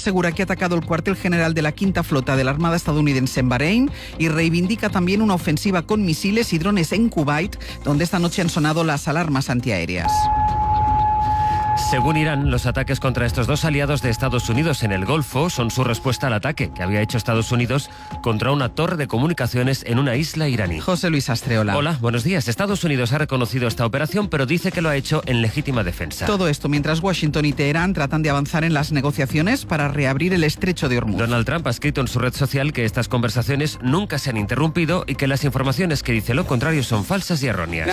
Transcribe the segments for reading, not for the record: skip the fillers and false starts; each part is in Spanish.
asegura que ha atacado el cuartel general de la Quinta Flota de la Armada estadounidense en Bahrein y reivindica también una ofensiva con misiles y drones en Kuwait, donde esta noche han sonado las alarmas antiaéreas. Según Irán, los ataques contra estos dos aliados de Estados Unidos en el Golfo son su respuesta al ataque que había hecho Estados Unidos contra una torre de comunicaciones en una isla iraní. José Luis Astreola. Hola, buenos días. Estados Unidos ha reconocido esta operación, pero dice que lo ha hecho en legítima defensa. Todo esto mientras Washington y Teherán tratan de avanzar en las negociaciones para reabrir el estrecho de Hormuz. Donald Trump ha escrito en su red social que estas conversaciones nunca se han interrumpido y que las informaciones que dice lo contrario son falsas y erróneas.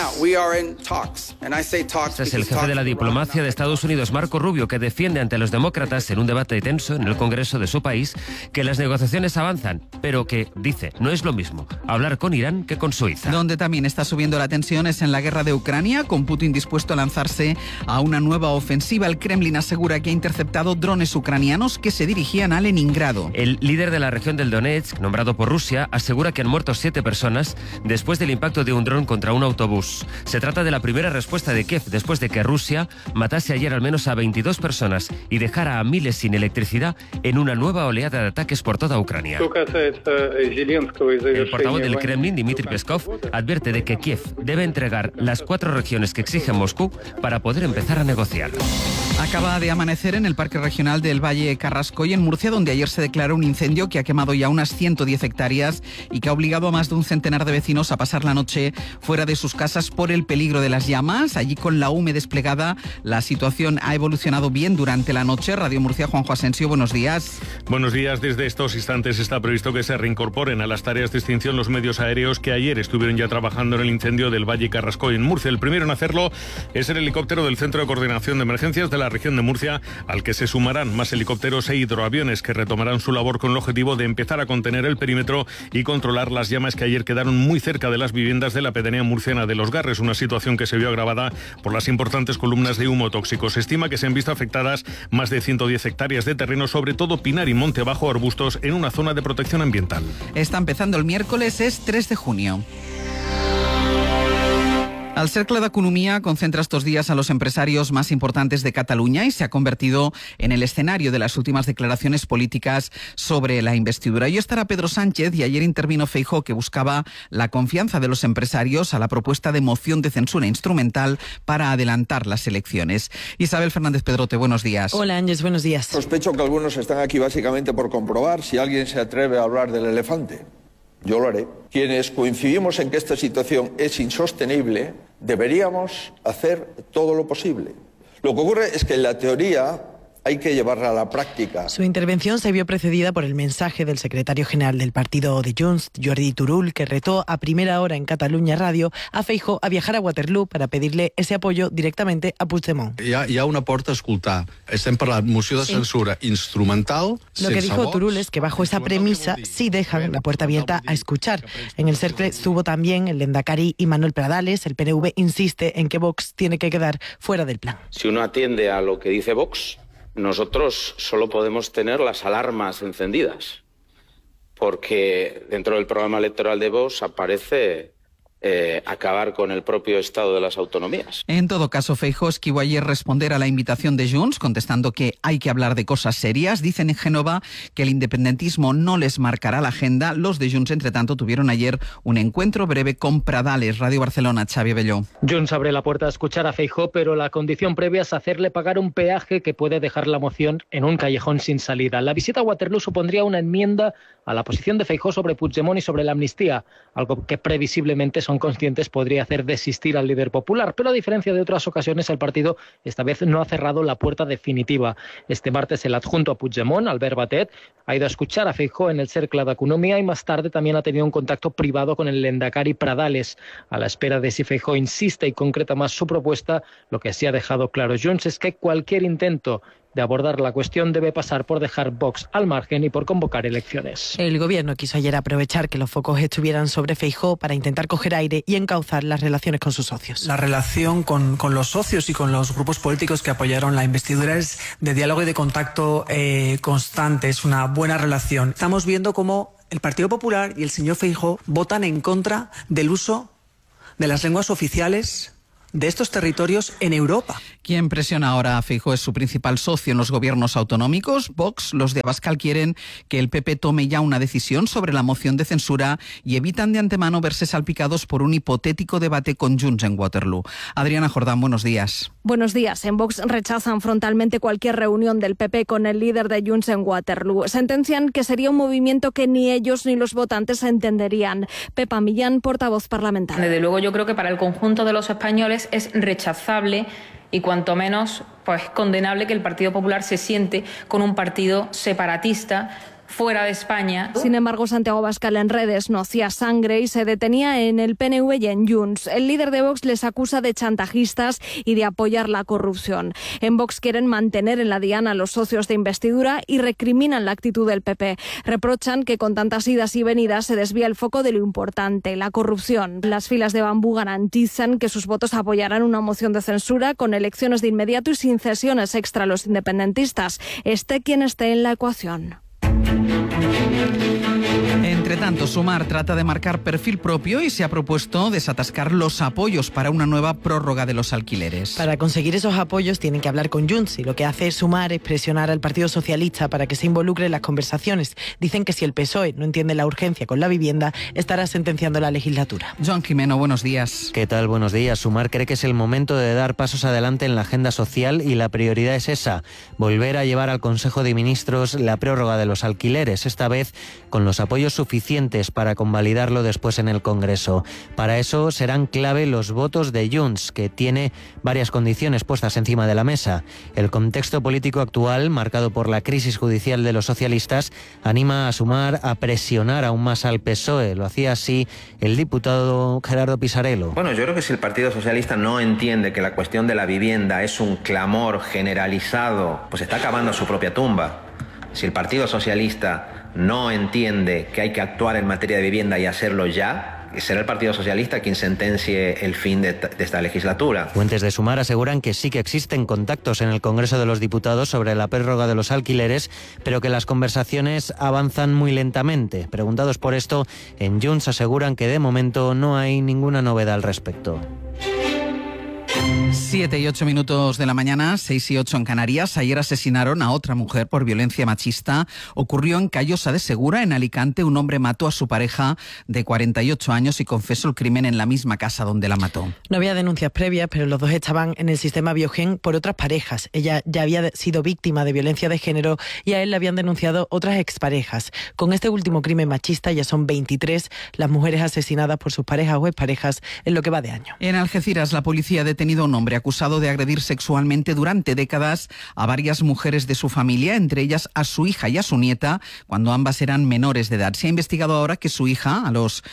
Este es el jefe de la diplomacia de Estados Unidos, Marco Rubio, que defiende ante los demócratas en un debate tenso en el Congreso de su país que las negociaciones avanzan, pero que, dice, no es lo mismo hablar con Irán que con Suiza. Donde también está subiendo la tensión es en la guerra de Ucrania, con Putin dispuesto a lanzarse a una nueva ofensiva. El Kremlin asegura que ha interceptado drones ucranianos que se dirigían a Leningrado. El líder de la región del Donetsk, nombrado por Rusia, asegura que han muerto 7 personas después del impacto de un dron contra un autobús. Se trata de la primera respuesta de Kiev después de que Rusia matase ayer al menos a 22 personas y dejara a miles sin electricidad en una nueva oleada de ataques por toda Ucrania. El portavoz del Kremlin, Dmitry Peskov, advierte de que Kiev debe entregar las 4 regiones que exige Moscú para poder empezar a negociar. Acaba de amanecer en el Parque Regional del Valle Carrascoy, en Murcia, donde ayer se declaró un incendio que ha quemado ya unas 110 hectáreas y que ha obligado a más de un centenar de vecinos a pasar la noche fuera de sus casas por el peligro de las llamas. Allí, con la UME desplegada, la situación ha evolucionado bien durante la noche. Radio Murcia, Juanjo Asensio, buenos días. Buenos días. Desde estos instantes está previsto que se reincorporen a las tareas de extinción los medios aéreos que ayer estuvieron ya trabajando en el incendio del Valle Carrascoy en Murcia. El primero en hacerlo es el helicóptero del Centro de Coordinación de Emergencias de la región de Murcia, al que se sumarán más helicópteros e hidroaviones que retomarán su labor con el objetivo de empezar a contener el perímetro y controlar las llamas que ayer quedaron muy cerca de las viviendas de la pedanía murciana de Los Garres, una situación que se vio agravada por las importantes columnas de humo tóxico. Se estima que se han visto afectadas más de 110 hectáreas de terreno, sobre todo pinar y monte bajo, arbustos, en una zona de protección ambiental. Está empezando el miércoles, es 3 de junio. El Cercle d'Economia concentra estos días a los empresarios más importantes de Cataluña y se ha convertido en el escenario de las últimas declaraciones políticas sobre la investidura. Hoy estará Pedro Sánchez y ayer intervino Feijóo, que buscaba la confianza de los empresarios a la propuesta de moción de censura instrumental para adelantar las elecciones. Isabel Fernández Pedrote, buenos días. Hola, Ángeles, buenos días. Sospecho que algunos están aquí básicamente por comprobar si alguien se atreve a hablar del elefante. Yo lo haré. Quienes coincidimos en que esta situación es insostenible, deberíamos hacer todo lo posible. Lo que ocurre es que en la teoría hay que llevarla a la práctica. Su intervención se vio precedida por el mensaje del secretario general del partido de Junts, Jordi Turull, que retó a primera hora en Catalunya Radio a Feijóo a viajar a Waterloo para pedirle ese apoyo directamente a Puigdemont. Hi ha una porta a escoltar. Estem parlant moció de censura instrumental. Lo que dijo Turull es que bajo esa premisa sí dejan la puerta abierta a escuchar. En el cercle estuvo también el Lehendakari y Manuel Pradales. El PNV insiste en que Vox tiene que quedar fuera del plan. Si uno atiende a lo que dice Vox, nosotros solo podemos tener las alarmas encendidas, porque dentro del programa electoral de Vox aparece acabar con el propio Estado de las autonomías. En todo caso, Feijóo esquivó ayer responder a la invitación de Junts, contestando que hay que hablar de cosas serias. Dicen en Génova que el independentismo no les marcará la agenda. Los de Junts, entre tanto, tuvieron ayer un encuentro breve con Pradales. Radio Barcelona, Xavi Belló. Junts abre la puerta a escuchar a Feijóo, pero la condición previa es hacerle pagar un peaje que puede dejar la moción en un callejón sin salida. La visita a Waterloo supondría una enmienda a la posición de Feijóo sobre Puigdemont y sobre la amnistía, algo que previsiblemente son conscientes podría hacer desistir al líder popular, pero a diferencia de otras ocasiones, el partido esta vez no ha cerrado la puerta definitiva. Este martes el adjunto a Puigdemont, Albert Batet, ha ido a escuchar a Feijóo en el Cercle d'Economia y más tarde también ha tenido un contacto privado con el Lehendakari Pradales. A la espera de si Feijóo insiste y concreta más su propuesta, lo que sí ha dejado claro Junts es que cualquier intento de abordar la cuestión debe pasar por dejar Vox al margen y por convocar elecciones. El gobierno quiso ayer aprovechar que los focos estuvieran sobre Feijóo para intentar coger aire y encauzar las relaciones con sus socios. La relación con los socios y con los grupos políticos que apoyaron la investidura es de diálogo y de contacto constante, es una buena relación. Estamos viendo cómo el Partido Popular y el señor Feijóo votan en contra del uso de las lenguas oficiales de estos territorios en Europa. Quien presiona ahora a Feijóo es su principal socio en los gobiernos autonómicos, Vox. Los de Abascal quieren que el PP tome ya una decisión sobre la moción de censura y evitan de antemano verse salpicados por un hipotético debate con Junts en Waterloo. Adriana Jordán, buenos días. Buenos días. En Vox rechazan frontalmente cualquier reunión del PP con el líder de Junts en Waterloo. Sentencian que sería un movimiento que ni ellos ni los votantes entenderían. Pepa Millán, portavoz parlamentaria. Desde luego yo creo que para el conjunto de los españoles es rechazable y cuanto menos condenable que el Partido Popular se siente con un partido separatista fuera de España. Sin embargo, Santiago Abascal en redes no hacía sangre y se detenía en el PNV y en Junts. El líder de Vox les acusa de chantajistas y de apoyar la corrupción. En Vox quieren mantener en la diana a los socios de investidura y recriminan la actitud del PP. Reprochan que con tantas idas y venidas se desvía el foco de lo importante, la corrupción. Las filas de Bambú garantizan que sus votos apoyarán una moción de censura con elecciones de inmediato y sin cesiones extra a los independentistas, esté quien esté en la ecuación. Entre tanto, Sumar trata de marcar perfil propio y se ha propuesto desatascar los apoyos para una nueva prórroga de los alquileres. Para conseguir esos apoyos tienen que hablar con Junts y lo que hace Sumar es presionar al Partido Socialista para que se involucre en las conversaciones. Dicen que si el PSOE no entiende la urgencia con la vivienda, estará sentenciando la legislatura. Joan Jimeno, buenos días. ¿Qué tal? Buenos días. Sumar cree que es el momento de dar pasos adelante en la agenda social y la prioridad es esa, volver a llevar al Consejo de Ministros la prórroga de los alquileres, esta vez con los apoyos suficientes para convalidarlo después en el Congreso. Para eso serán clave los votos de Junts, que tiene varias condiciones puestas encima de la mesa. El contexto político actual, marcado por la crisis judicial de los socialistas, anima a Sumar a presionar aún más al PSOE. Lo hacía así el diputado Gerardo Pisarello. Bueno, yo creo que si el Partido Socialista no entiende que la cuestión de la vivienda es un clamor generalizado, pues está cavando su propia tumba. Si el Partido Socialista no entiende que hay que actuar en materia de vivienda y hacerlo ya, será el Partido Socialista quien sentencie el fin de esta legislatura. Fuentes de Sumar aseguran que sí que existen contactos en el Congreso de los Diputados sobre la prórroga de los alquileres, pero que las conversaciones avanzan muy lentamente. Preguntados por esto, en Junts aseguran que de momento no hay ninguna novedad al respecto. 7 y 8 minutos de la mañana, 6 y 8 en Canarias. Ayer asesinaron a otra mujer por violencia machista. Ocurrió en Callosa de Segura, en Alicante. Un hombre mató a su pareja de 48 años y confesó el crimen en la misma casa donde la mató. No había denuncias previas, pero los dos estaban en el sistema Biogen por otras parejas. Ella ya había sido víctima de violencia de género y a él le habían denunciado otras exparejas. Con este último crimen machista ya son 23 las mujeres asesinadas por sus parejas o exparejas en lo que va de año. En Algeciras, la policía ha detenido a un hombre acusado de agredir sexualmente durante décadas a varias mujeres de su familia, entre ellas a su hija y a su nieta, cuando ambas eran menores de edad. Se ha investigado ahora que su hija, a los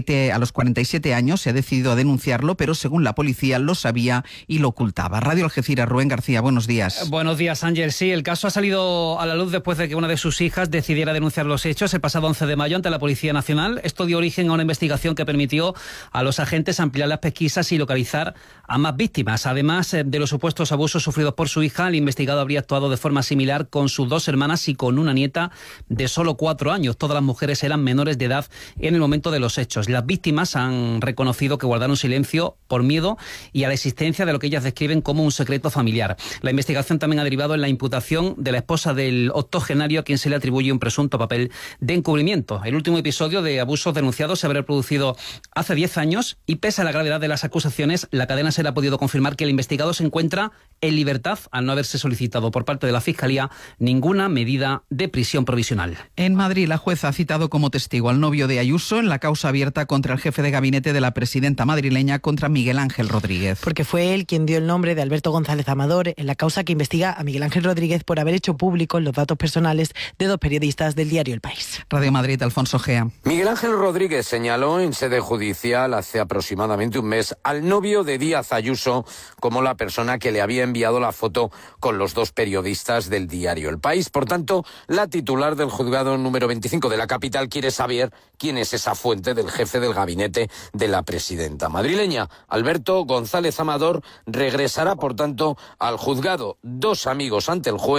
47 años, se ha decidido a denunciarlo, pero según la policía lo sabía y lo ocultaba. Radio Algeciras, Rubén García, buenos días. Buenos días, Ángel. Sí, el caso ha salido a la luz después de que una de sus hijas decidiera denunciar los hechos el pasado 11 de mayo ante la Policía Nacional. Esto dio origen a una investigación que permitió a los agentes ampliar las pesquisas y localizar a más víctimas. Además de los supuestos abusos sufridos por su hija, el investigado habría actuado de forma similar con sus dos hermanas y con una nieta de solo 4 años. Todas las mujeres eran menores de edad en el momento de los hechos. Las víctimas han reconocido que guardaron silencio por miedo y a la existencia de lo que ellas describen como un secreto familiar. La investigación también ha derivado en la imputación de la esposa del octogenario, a quien se le atribuye un presunto papel de encubrimiento. El último episodio de abusos denunciados se habría producido hace 10 años y, pese a la gravedad de las acusaciones, la cadena SER ha podido confirmar que el investigado se encuentra en libertad al no haberse solicitado por parte de la Fiscalía ninguna medida de prisión provisional. En Madrid, la jueza ha citado como testigo al novio de Ayuso en la causa abierta contra el jefe de gabinete de la presidenta madrileña, contra Miguel Ángel Rodríguez. Porque fue él quien dio el nombre de Alberto González Amador en la causa que investiga a Miguel Ángel Rodríguez por haber hecho públicos los datos personales de 2 periodistas del diario El País. Radio Madrid, Alfonso Gea. Miguel Ángel Rodríguez señaló en sede judicial hace aproximadamente un mes al novio de Díaz Ayuso como la persona que le había enviado la foto con los 2 periodistas del diario El País. Por tanto, la titular del juzgado número 25 de la capital quiere saber quién es esa fuente del jefe del gabinete de la presidenta madrileña. Alberto González Amador regresará, por tanto, al juzgado. 2 amigos ante el juez,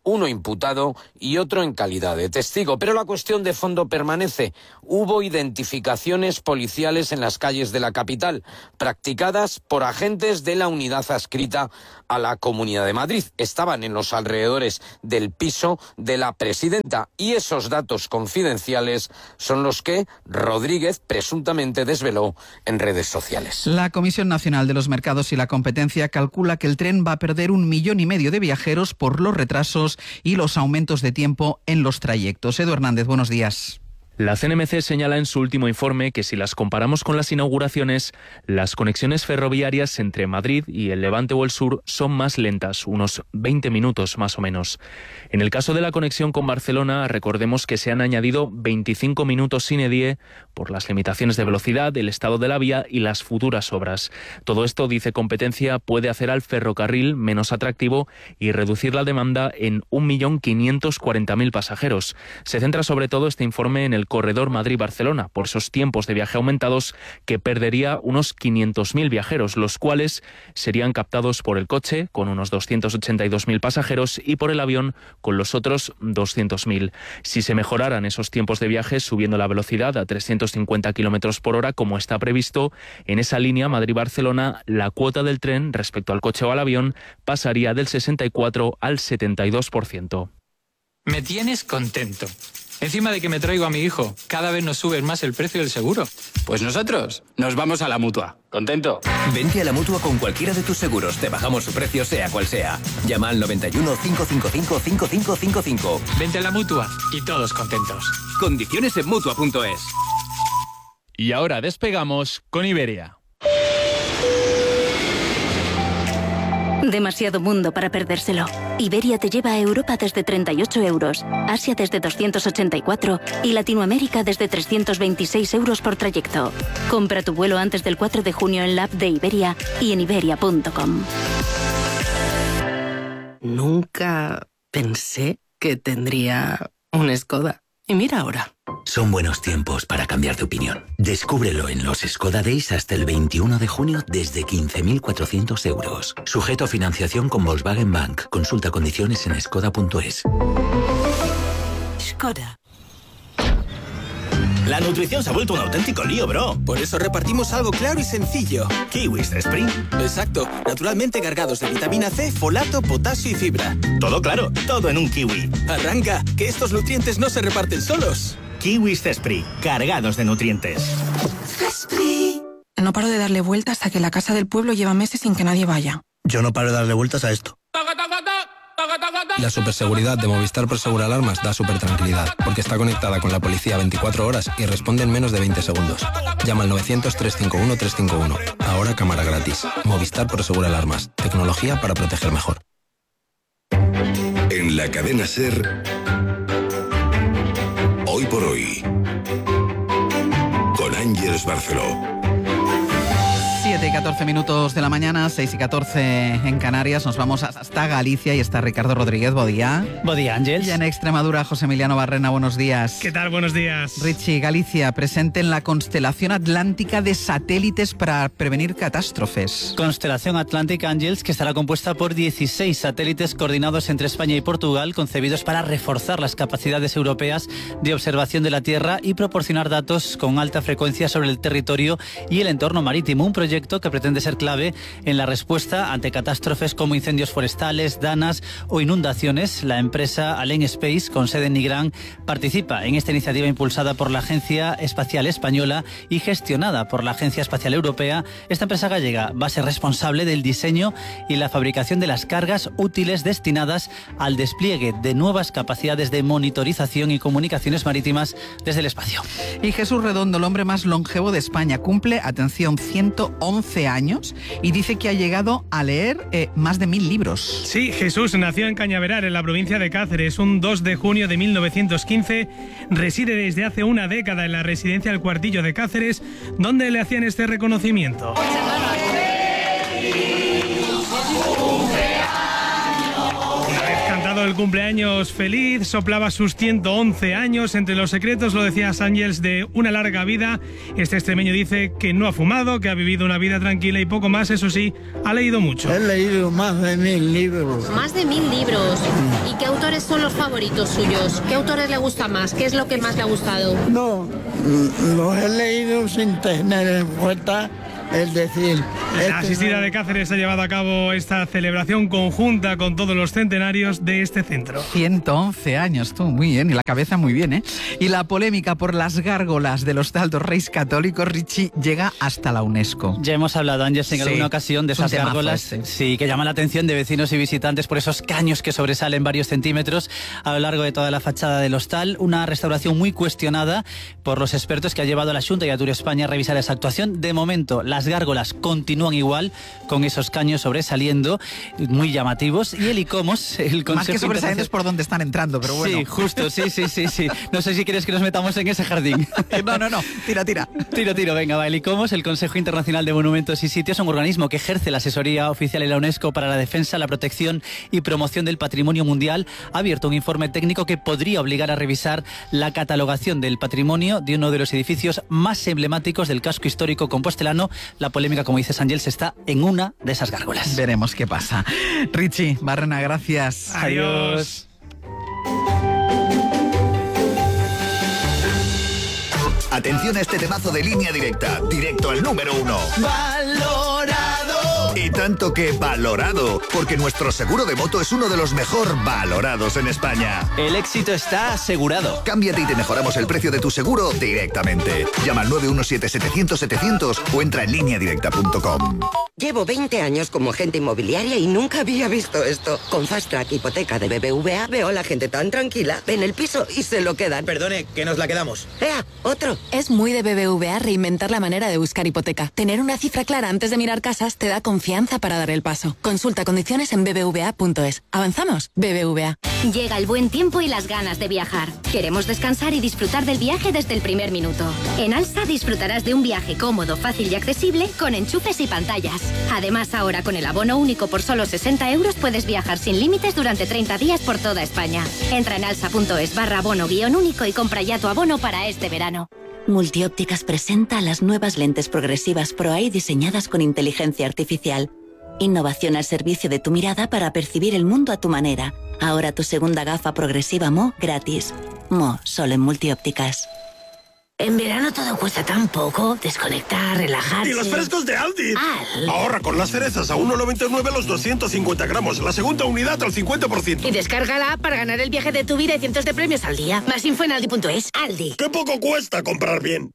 uno imputado y otro en calidad de testigo. Pero la cuestión de fondo permanece. Hubo identificaciones policiales en las calles de la capital, practicadas por agentes de la unidad adscrita a la Comunidad de Madrid. Estaban en los alrededores del piso de la presidenta y esos datos confidenciales son los que Rodríguez presuntamente desveló en redes sociales. La Comisión Nacional de los Mercados y la Competencia calcula que el tren va a perder 1,5 millones de viajeros por los retrasos y los aumentos de tiempo en los trayectos. Edu Hernández, buenos días. La CNMC señala en su último informe que si las comparamos con las inauguraciones, las conexiones ferroviarias entre Madrid y el Levante o el Sur son más lentas, unos 20 minutos más o menos. En el caso de la conexión con Barcelona, recordemos que se han añadido 25 minutos sine die por las limitaciones de velocidad, el estado de la vía y las futuras obras. Todo esto, dice Competencia, puede hacer al ferrocarril menos atractivo y reducir la demanda en 1.540.000 pasajeros. Se centra sobre todo este informe en el corredor Madrid-Barcelona, por esos tiempos de viaje aumentados que perdería unos 500.000 viajeros, los cuales serían captados por el coche, con unos 282.000 pasajeros, y por el avión, con los otros 200.000. Si se mejoraran esos tiempos de viaje subiendo la velocidad a 350 km por hora, como está previsto, en esa línea Madrid-Barcelona, la cuota del tren respecto al coche o al avión pasaría del 64 al 72%. Me tienes contento. Encima de que me traigo a mi hijo, cada vez nos subes más el precio del seguro. Pues nosotros nos vamos a la Mutua. ¿Contento? Vente a la Mutua con cualquiera de tus seguros. Te bajamos su precio sea cual sea. Llama al 91 555 5555. Vente a la Mutua y todos contentos. Condiciones en Mutua.es. Y ahora despegamos con Iberia. Demasiado mundo para perdérselo. Iberia te lleva a Europa desde 38 euros, Asia desde 284 y Latinoamérica desde 326 euros por trayecto. Compra tu vuelo antes del 4 de junio en la app de Iberia y en iberia.com. Nunca pensé que tendría un Skoda. Y mira ahora. Son buenos tiempos para cambiar de opinión. Descúbrelo en los Skoda Days hasta el 21 de junio desde 15.400 euros. Sujeto a financiación con Volkswagen Bank. Consulta condiciones en skoda.es. Skoda. La nutrición se ha vuelto un auténtico lío, bro. Por eso repartimos algo claro y sencillo. Kiwis Spring. Exacto. Naturalmente cargados de vitamina C, folato, potasio y fibra. Todo claro, todo en un kiwi. Arranca, que estos nutrientes no se reparten solos. Kiwis Spring, cargados de nutrientes. No paro de darle vueltas a que la casa del pueblo lleva meses sin que nadie vaya. Yo no paro de darle vueltas a esto. La superseguridad de Movistar Prosegur Alarmas da supertranquilidad, porque está conectada con la policía 24 horas y responde en menos de 20 segundos. Llama al 900-351-351. Ahora cámara gratis. Movistar Prosegur Alarmas. Tecnología para proteger mejor. En la cadena SER, Hoy por Hoy, con Ángeles Barceló. 7 y 14 minutos de la mañana, 6 y 14 en Canarias. Nos vamos hasta Galicia y está Ricardo Rodríguez. Buen día. Buen día, Ángels. Y en Extremadura, José Emiliano Barrena. Buenos días. ¿Qué tal? Buenos días. Richie, Galicia, presente en la constelación atlántica de satélites para prevenir catástrofes. Constelación Atlántica, Ángels, que estará compuesta por 16 satélites coordinados entre España y Portugal, concebidos para reforzar las capacidades europeas de observación de la Tierra y proporcionar datos con alta frecuencia sobre el territorio y el entorno marítimo. Un proyecto que pretende ser clave en la respuesta ante catástrofes como incendios forestales, danas o inundaciones. La empresa Allen Space, con sede en Nigrán, participa en esta iniciativa impulsada por la Agencia Espacial Española y gestionada por la Agencia Espacial Europea. Esta empresa gallega va a ser responsable del diseño y la fabricación de las cargas útiles destinadas al despliegue de nuevas capacidades de monitorización y comunicaciones marítimas desde el espacio. Y Jesús Redondo, el hombre más longevo de España, cumple, atención, 111 años y dice que ha llegado a leer más de 1000 libros. Sí, Jesús nació en Cañaveral, en la provincia de Cáceres, un 2 de junio de 1915. Reside desde hace una década en la residencia El Cuartillo de Cáceres, donde le hacían este reconocimiento. celebrado el cumpleaños feliz, soplaba sus 111 años. Entre los secretos, lo decía Sánchez, de una larga vida. Este extremeño dice que no ha fumado, que ha vivido una vida tranquila y poco más. Eso sí, ha leído mucho. He leído más de 1000 libros. Más de 1000 libros. ¿Y qué autores son los favoritos suyos? ¿Qué autores le gusta más? ¿Qué es lo que más le ha gustado? No, los he leído sin tener en cuenta. Es decir, la asistida de Cáceres ha llevado a cabo esta celebración conjunta con todos los centenarios de este centro. 111 años, tú, muy bien, y la cabeza muy bien, ¿eh? Y la polémica por las gárgolas de los altos Reis Católicos, Richie, llega hasta la UNESCO. Ya hemos hablado, Ángels, en alguna ocasión de esas gárgolas, sí, que llaman la atención de vecinos y visitantes por esos caños que sobresalen varios centímetros a lo largo de toda la fachada del hostal. Una restauración muy cuestionada por los expertos que ha llevado a la Xunta y a Tour España a revisar esa actuación. De momento, las gárgolas continúan igual, con esos caños sobresaliendo, muy llamativos, y el ICOMOS, el Consejo... Más que sobresalientes por donde están entrando, pero bueno. Sí, justo, sí. No sé si quieres que nos metamos en ese jardín. No, tira. Tiro, venga, va. El ICOMOS, el Consejo Internacional de Monumentos y Sitios, es un organismo que ejerce la asesoría oficial en la UNESCO para la defensa, la protección y promoción del patrimonio mundial. Ha abierto un informe técnico que podría obligar a revisar la catalogación del patrimonio de uno de los edificios más emblemáticos del casco histórico compostelano. La polémica, como dices, Ángels, está en una de esas gárgolas. Veremos qué pasa. Richie Barrena, gracias. Adiós. Atención a este temazo de Línea Directa, directo al número 1. ¡Valorado! Y tanto que valorado, porque nuestro seguro de moto es uno de los mejor valorados en España. El éxito está asegurado. Cámbiate y te mejoramos el precio de tu seguro directamente. Llama al 917-700-700 o entra en lineadirecta.com. Llevo 20 años como agente inmobiliaria y nunca había visto esto. Con Fast Track Hipoteca de BBVA veo a la gente tan tranquila. Ven el piso y se lo quedan. Perdone, que nos la quedamos. ¡Ea! ¡Otro! Es muy de BBVA reinventar la manera de buscar hipoteca. Tener una cifra clara antes de mirar casas te da confianza para dar el paso. Consulta condiciones en bbva.es. ¿Avanzamos? BBVA. Llega el buen tiempo y las ganas de viajar. Queremos descansar y disfrutar del viaje desde el primer minuto. En Alsa disfrutarás de un viaje cómodo, fácil y accesible con enchufes y pantallas. Además, ahora con el abono único por solo 60 € puedes viajar sin límites durante 30 días por toda España. Entra en alsa.es/abono-único y compra ya tu abono para este verano. Multiópticas presenta las nuevas lentes progresivas Pro-Eye diseñadas con inteligencia artificial. Innovación al servicio de tu mirada para percibir el mundo a tu manera. Ahora tu segunda gafa progresiva Mo gratis. Mo, solo en Multiópticas. En verano todo cuesta tan poco. Desconectar, relajarse. ¡Y los frescos de Aldi! Ahorra con las cerezas a 1,99 los 250 gramos. La segunda unidad al 50%. Y descárgala para ganar el viaje de tu vida y cientos de premios al día. Más info en aldi.es. Aldi. ¡Qué poco cuesta comprar bien!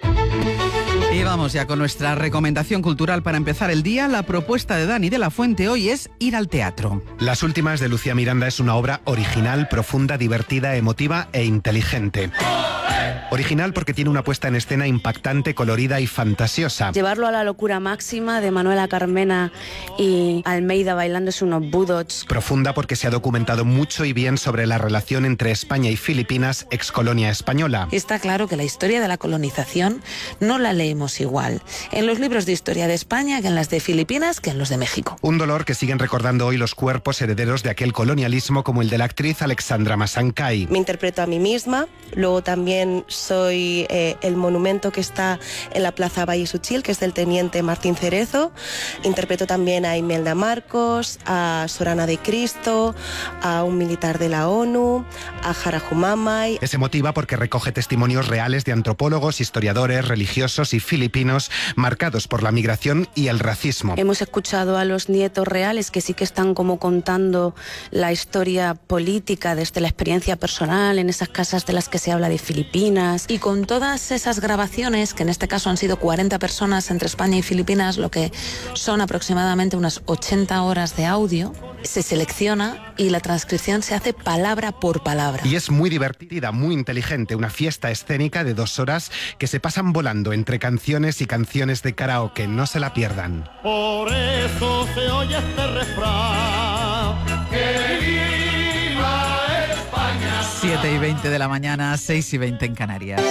Y vamos ya con nuestra recomendación cultural para empezar el día. La propuesta de Dani de la Fuente hoy es ir al teatro. Las últimas de Lucía Miranda es una obra original, profunda, divertida, emotiva e inteligente. Original porque tiene una puesta en escena impactante, colorida y fantasiosa. Llevarlo a la locura máxima de Manuela Carmena y Almeida bailándose unos budots. Profunda porque se ha documentado mucho y bien sobre la relación entre España y Filipinas, excolonia española. Está claro que la historia de la colonización no la leemos igual en los libros de historia de España que en las de Filipinas que en los de México. Un dolor que siguen recordando hoy los cuerpos herederos de aquel colonialismo, como el de la actriz Alexandra Masancay. Me interpreto a mí misma, luego también soy el monumento que está en la Plaza Valle Suchil, que es del teniente Martín Cerezo. Interpreto también a Imelda Marcos, a Sorana de Cristo, a un militar de la ONU, a Jarajumamay. Es emotiva porque recoge testimonios reales de antropólogos, historiadores, religiosos y filipinos marcados por la migración y el racismo. Hemos escuchado a los nietos reales que sí que están como contando la historia política desde la experiencia personal en esas casas de las que se habla de Filipinas, y con todas esas grabaciones, que en este caso han sido 40 personas entre España y Filipinas, lo que son aproximadamente unas 80 horas de audio, se selecciona y la transcripción se hace palabra por palabra. Y es muy divertida, muy inteligente, una fiesta escénica de 2 horas que se pasan volando entre canciones y canciones de karaoke. No se la pierdan. Por eso se oye este refrán: ¡que viva España! 7:20 de la mañana, 6:20 en Canarias.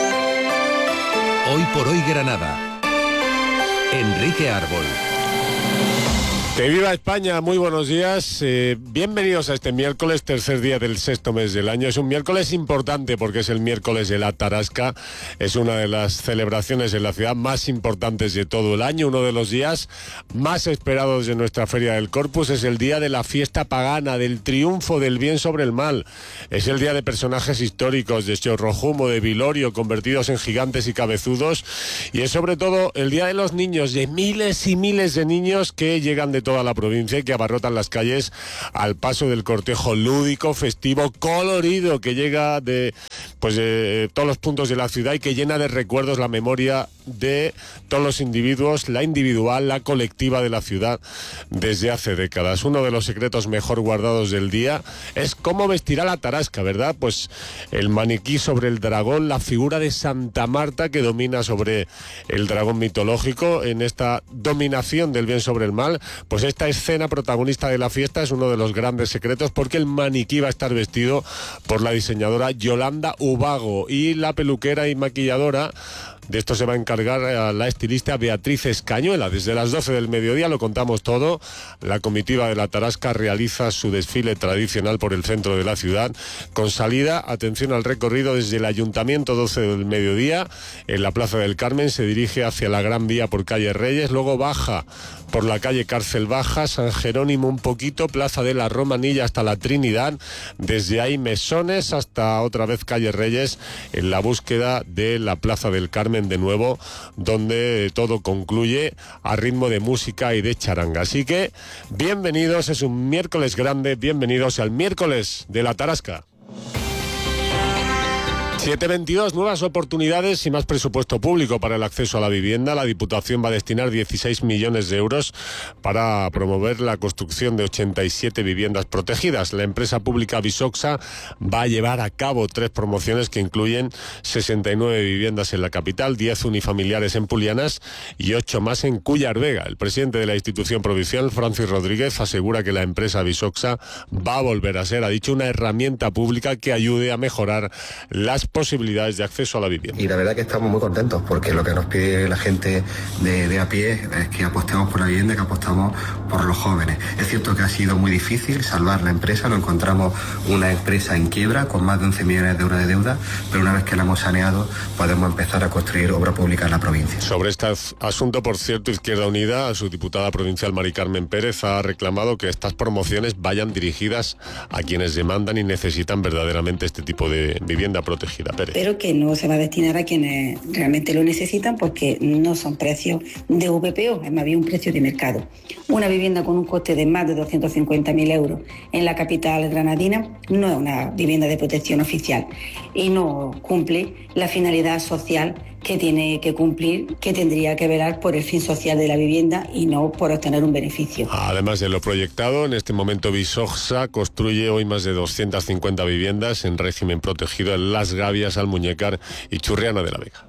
Hoy por hoy Granada. Enrique Árbol. Que viva España, muy buenos días, bienvenidos a este miércoles, tercer día del sexto mes del año. Es un miércoles importante porque es el miércoles de la Tarasca, es una de las celebraciones en la ciudad más importantes de todo el año, uno de los días más esperados de nuestra Feria del Corpus, es el día de la fiesta pagana, del triunfo del bien sobre el mal, es el día de personajes históricos, de Chorrojumo, de Vilorio, convertidos en gigantes y cabezudos, y es sobre todo el día de los niños, de miles y miles de niños que llegan de toda la provincia y que abarrotan las calles al paso del cortejo lúdico, festivo, colorido, que llega de todos los puntos de la ciudad y que llena de recuerdos la memoria de todos los individuos, la individual, la colectiva de la ciudad desde hace décadas. Uno de los secretos mejor guardados del día es cómo vestirá la Tarasca, ¿verdad? Pues el maniquí sobre el dragón, la figura de Santa Marta que domina sobre el dragón mitológico en esta dominación del bien sobre el mal. Pues esta escena protagonista de la fiesta es uno de los grandes secretos porque el maniquí va a estar vestido por la diseñadora Yolanda Ubago y la peluquera y maquilladora. De esto se va a encargar la estilista Beatriz Escañuela. Desde las 12 del mediodía lo contamos todo. La comitiva de la Tarasca realiza su desfile tradicional por el centro de la ciudad, con salida, atención al recorrido, desde el Ayuntamiento 12 del mediodía, en la Plaza del Carmen, se dirige hacia la Gran Vía por calle Reyes, luego baja por la calle Cárcel Baja, San Jerónimo un poquito, Plaza de la Romanilla hasta la Trinidad, desde ahí Mesones hasta otra vez calle Reyes, en la búsqueda de la Plaza del Carmen de nuevo, donde todo concluye a ritmo de música y de charanga. Así que bienvenidos, es un miércoles grande, bienvenidos al miércoles de la Tarasca. 7:22, nuevas oportunidades y más presupuesto público para el acceso a la vivienda. La Diputación va a destinar 16 millones de euros para promover la construcción de 87 viviendas protegidas. La empresa pública Visoxa va a llevar a cabo 3 promociones que incluyen 69 viviendas en la capital, 10 unifamiliares en Pulianas y 8 más en Cúllar Vega. El presidente de la institución provincial, Francis Rodríguez, asegura que la empresa Visoxa va a volver a ser, ha dicho, una herramienta pública que ayude a mejorar las posibilidades de acceso a la vivienda. Y la verdad que estamos muy contentos porque lo que nos pide la gente de a pie es que apostemos por la vivienda, que apostamos por los jóvenes. Es cierto que ha sido muy difícil salvar la empresa, nos encontramos una empresa en quiebra con más de 11 millones de euros de deuda, pero una vez que la hemos saneado podemos empezar a construir obra pública en la provincia. Sobre este asunto, por cierto, Izquierda Unida, a su diputada provincial Mari Carmen Pérez, ha reclamado que estas promociones vayan dirigidas a quienes demandan y necesitan verdaderamente este tipo de vivienda protegida. Pérez. Pero que no se va a destinar a quienes realmente lo necesitan porque no son precios de VPO, es más bien un precio de mercado. Una vivienda con un coste de más de 250.000 euros en la capital granadina no es una vivienda de protección oficial y no cumple la finalidad social que tiene que cumplir, que tendría que velar por el fin social de la vivienda y no por obtener un beneficio. Además de lo proyectado, en este momento Visoxa construye hoy más de 250 viviendas en régimen protegido en Las Gavias, Almuñécar y Churriana de la Vega.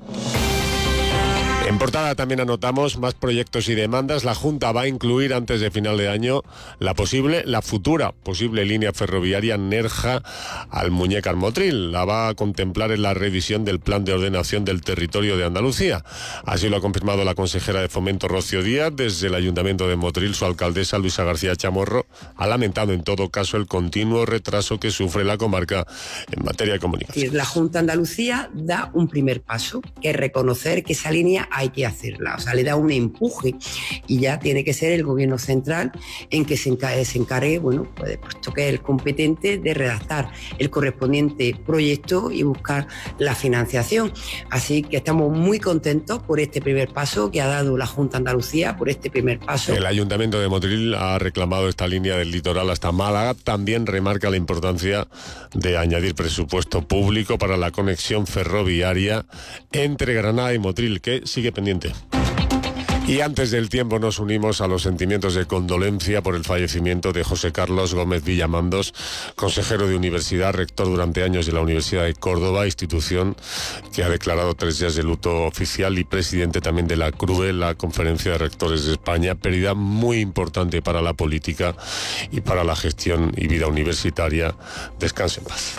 En portada también anotamos más proyectos y demandas. La Junta va a incluir antes de final de año la futura posible línea ferroviaria Nerja-Almuñécar-Motril. La va a contemplar en la revisión del Plan de Ordenación del Territorio de Andalucía. Así lo ha confirmado la consejera de Fomento Rocío Díaz. Desde el Ayuntamiento de Motril, su alcaldesa Luisa García Chamorro ha lamentado en todo caso el continuo retraso que sufre la comarca en materia de comunicación. La Junta de Andalucía da un primer paso, que es reconocer que esa línea hay que hacerla, o sea, le da un empuje y ya tiene que ser el gobierno central en que se encargue, puesto que es el competente de redactar el correspondiente proyecto y buscar la financiación. Así que estamos muy contentos por este primer paso que ha dado la Junta de Andalucía, por este primer paso. El Ayuntamiento de Motril ha reclamado esta línea del litoral hasta Málaga. También remarca la importancia de añadir presupuesto público para la conexión ferroviaria entre Granada y Motril, que sigue pendiente. Y antes del tiempo nos unimos a los sentimientos de condolencia por el fallecimiento de José Carlos Gómez Villamandos, consejero de universidad, rector durante años de la Universidad de Córdoba, institución que ha declarado 3 días de luto oficial, y presidente también de la CRUE, la Conferencia de Rectores de España. Pérdida muy importante para la política y para la gestión y vida universitaria. Descanse en paz.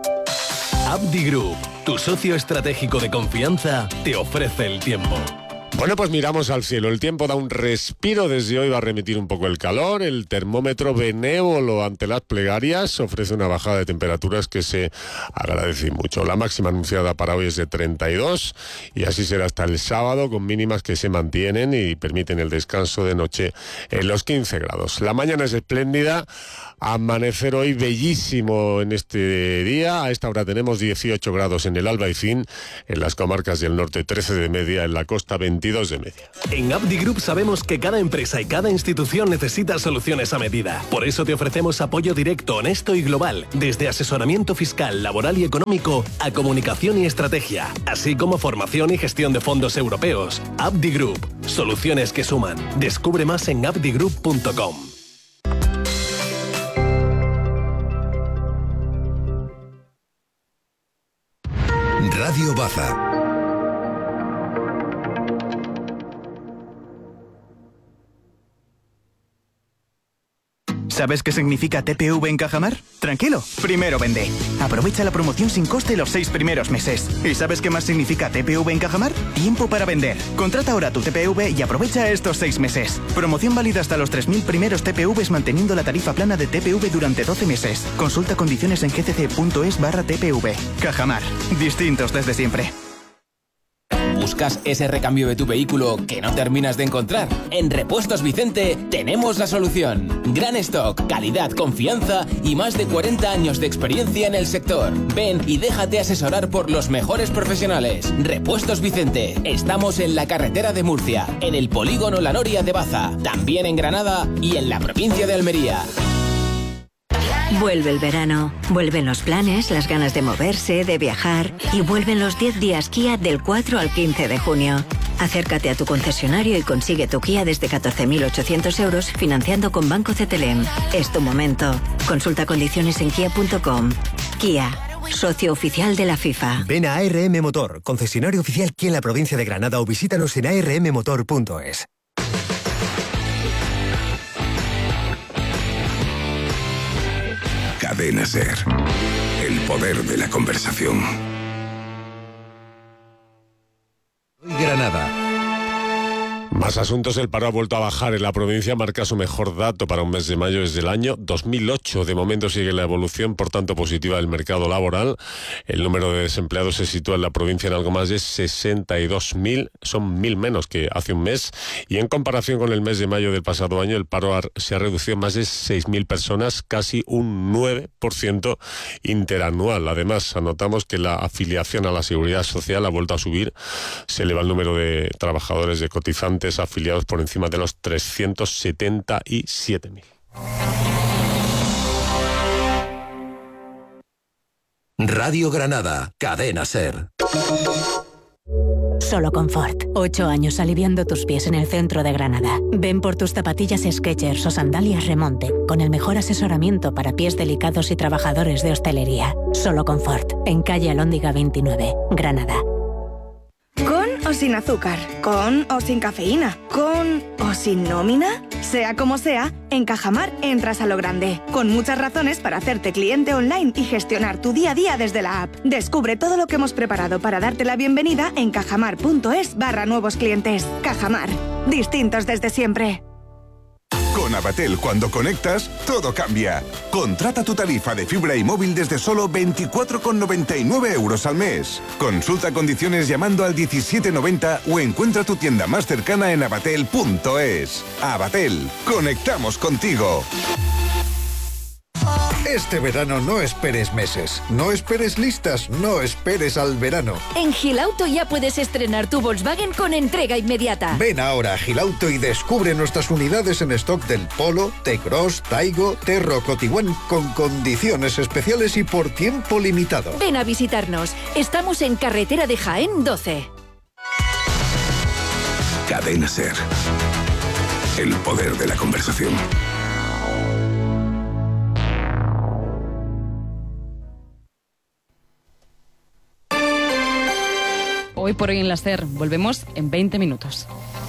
Abdi Group, tu socio estratégico de confianza, te ofrece el tiempo. Bueno, pues miramos al cielo. El tiempo da un respiro. Desde hoy va a remitir un poco el calor. El termómetro, benévolo ante las plegarias, ofrece una bajada de temperaturas que se agradece mucho. La máxima anunciada para hoy es de 32 y así será hasta el sábado, con mínimas que se mantienen y permiten el descanso de noche en los 15 grados. La mañana es espléndida. Amanecer hoy bellísimo en este día. A esta hora tenemos 18 grados en el Albaicín, en las comarcas del norte 13 de media, en la costa 22 de media. En Abdi Group sabemos que cada empresa y cada institución necesita soluciones a medida. Por eso te ofrecemos apoyo directo, honesto y global, desde asesoramiento fiscal, laboral y económico a comunicación y estrategia, así como formación y gestión de fondos europeos. Abdi Group, soluciones que suman. Descubre más en abdigroup.com. Radio Baza. ¿Sabes qué significa TPV en Cajamar? Tranquilo, primero vende. Aprovecha la promoción sin coste los 6 primeros meses. ¿Y sabes qué más significa TPV en Cajamar? Tiempo para vender. Contrata ahora tu TPV y aprovecha estos 6 meses. Promoción válida hasta los 3.000 primeros TPVs manteniendo la tarifa plana de TPV durante 12 meses. Consulta condiciones en gcc.es/TPV. Cajamar. Distintos desde siempre. ¿Buscas ese recambio de tu vehículo que no terminas de encontrar? En Repuestos Vicente tenemos la solución. Gran stock, calidad, confianza y más de 40 años de experiencia en el sector. Ven y déjate asesorar por los mejores profesionales. Repuestos Vicente. Estamos en la carretera de Murcia, en el polígono La Noria de Baza, también en Granada y en la provincia de Almería. Vuelve el verano, vuelven los planes, las ganas de moverse, de viajar y vuelven los 10 días Kia del 4 al 15 de junio. Acércate a tu concesionario y consigue tu Kia desde 14.800 euros financiando con Banco CTLM. Es tu momento. Consulta condiciones en kia.com. Kia, socio oficial de la FIFA. Ven a ARM Motor, concesionario oficial Kia en la provincia de Granada o visítanos en armmotor.es. Cadena SER. El poder de la conversación. Granada. Más asuntos. El paro ha vuelto a bajar en la provincia, marca su mejor dato para un mes de mayo desde el año 2008. De momento sigue la evolución, por tanto, positiva del mercado laboral. El número de desempleados se sitúa en la provincia en algo más de 62.000, son 1.000 menos que hace un mes. Y en comparación con el mes de mayo del pasado año, el paro se ha reducido más de 6.000 personas, casi un 9% interanual. Además, anotamos que la afiliación a la Seguridad Social ha vuelto a subir. Se eleva el número de trabajadores de cotizantes afiliados por encima de los 377.000. Radio Granada, Cadena SER. Solo Confort. 8 años aliviando tus pies en el centro de Granada. Ven por tus zapatillas Skechers o sandalias Remonte, con el mejor asesoramiento para pies delicados y trabajadores de hostelería. Solo Confort, en calle Alhóndiga 29, Granada. ¿Con o sin azúcar? ¿Con o sin cafeína? ¿Con o sin nómina? Sea como sea, en Cajamar entras a lo grande, con muchas razones para hacerte cliente online y gestionar tu día a día desde la app. Descubre todo lo que hemos preparado para darte la bienvenida en cajamar.es/nuevos clientes. Cajamar, distintos desde siempre. Con Abatel, cuando conectas, todo cambia. Contrata tu tarifa de fibra y móvil desde solo 24,99 euros al mes. Consulta condiciones llamando al 1790 o encuentra tu tienda más cercana en abatel.es. Abatel, conectamos contigo. Este verano no esperes meses, no esperes listas, no esperes al verano. En Gilauto ya puedes estrenar tu Volkswagen con entrega inmediata. Ven ahora a Gilauto y descubre nuestras unidades en stock del Polo, T-Cross, Taigo, T-Roc, Tiguan con condiciones especiales y por tiempo limitado. Ven a visitarnos. Estamos en Carretera de Jaén 12. Cadena SER. El poder de la conversación. Hoy por hoy en la SER. Volvemos en 20 minutos.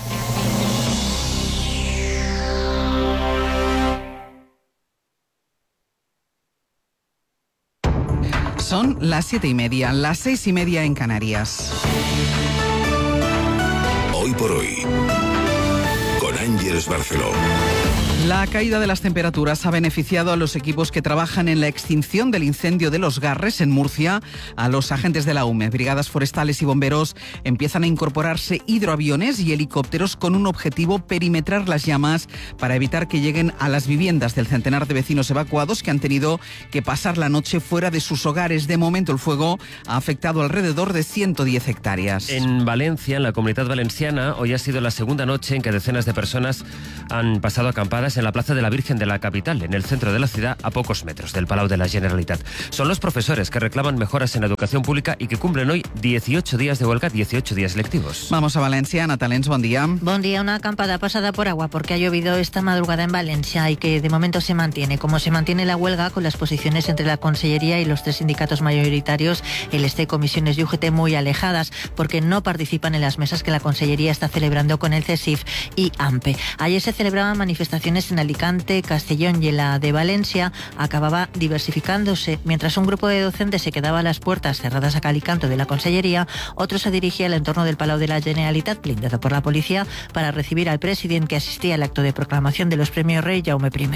Son las 7:30, las 6:30 en Canarias. Hoy por hoy. Con Ángeles Barceló. La caída de las temperaturas ha beneficiado a los equipos que trabajan en la extinción del incendio de Los Garres, en Murcia. A los agentes de la UME, brigadas forestales y bomberos empiezan a incorporarse hidroaviones y helicópteros con un objetivo: perimetrar las llamas para evitar que lleguen a las viviendas del centenar de vecinos evacuados que han tenido que pasar la noche fuera de sus hogares. De momento, el fuego ha afectado alrededor de 110 hectáreas. En Valencia, en la Comunidad Valenciana, hoy ha sido la segunda noche en que decenas de personas han pasado acampadas en la Plaza de la Virgen de la capital, en el centro de la ciudad, a pocos metros del Palau de la Generalitat. Son los profesores que reclaman mejoras en la educación pública y que cumplen hoy 18 días de huelga, 18 días lectivos. Vamos a Valencia. Natalens, buen día. Buen día. Una acampada pasada por agua porque ha llovido esta madrugada en Valencia y que de momento se mantiene. Como se mantiene la huelga, con las posiciones entre la Consellería y los tres sindicatos mayoritarios, el ST, Comisiones y UGT, muy alejadas porque no participan en las mesas que la Consellería está celebrando con el CESIF y AMPE. Ayer se celebraban manifestaciones en Alicante, Castellón y en la de Valencia acababa diversificándose. Mientras un grupo de docentes se quedaba a las puertas cerradas a cal y canto de la Consellería, otro se dirigía al entorno del Palau de la Generalitat, blindado por la policía, para recibir al presidente que asistía al acto de proclamación de los premios Rey Jaume I.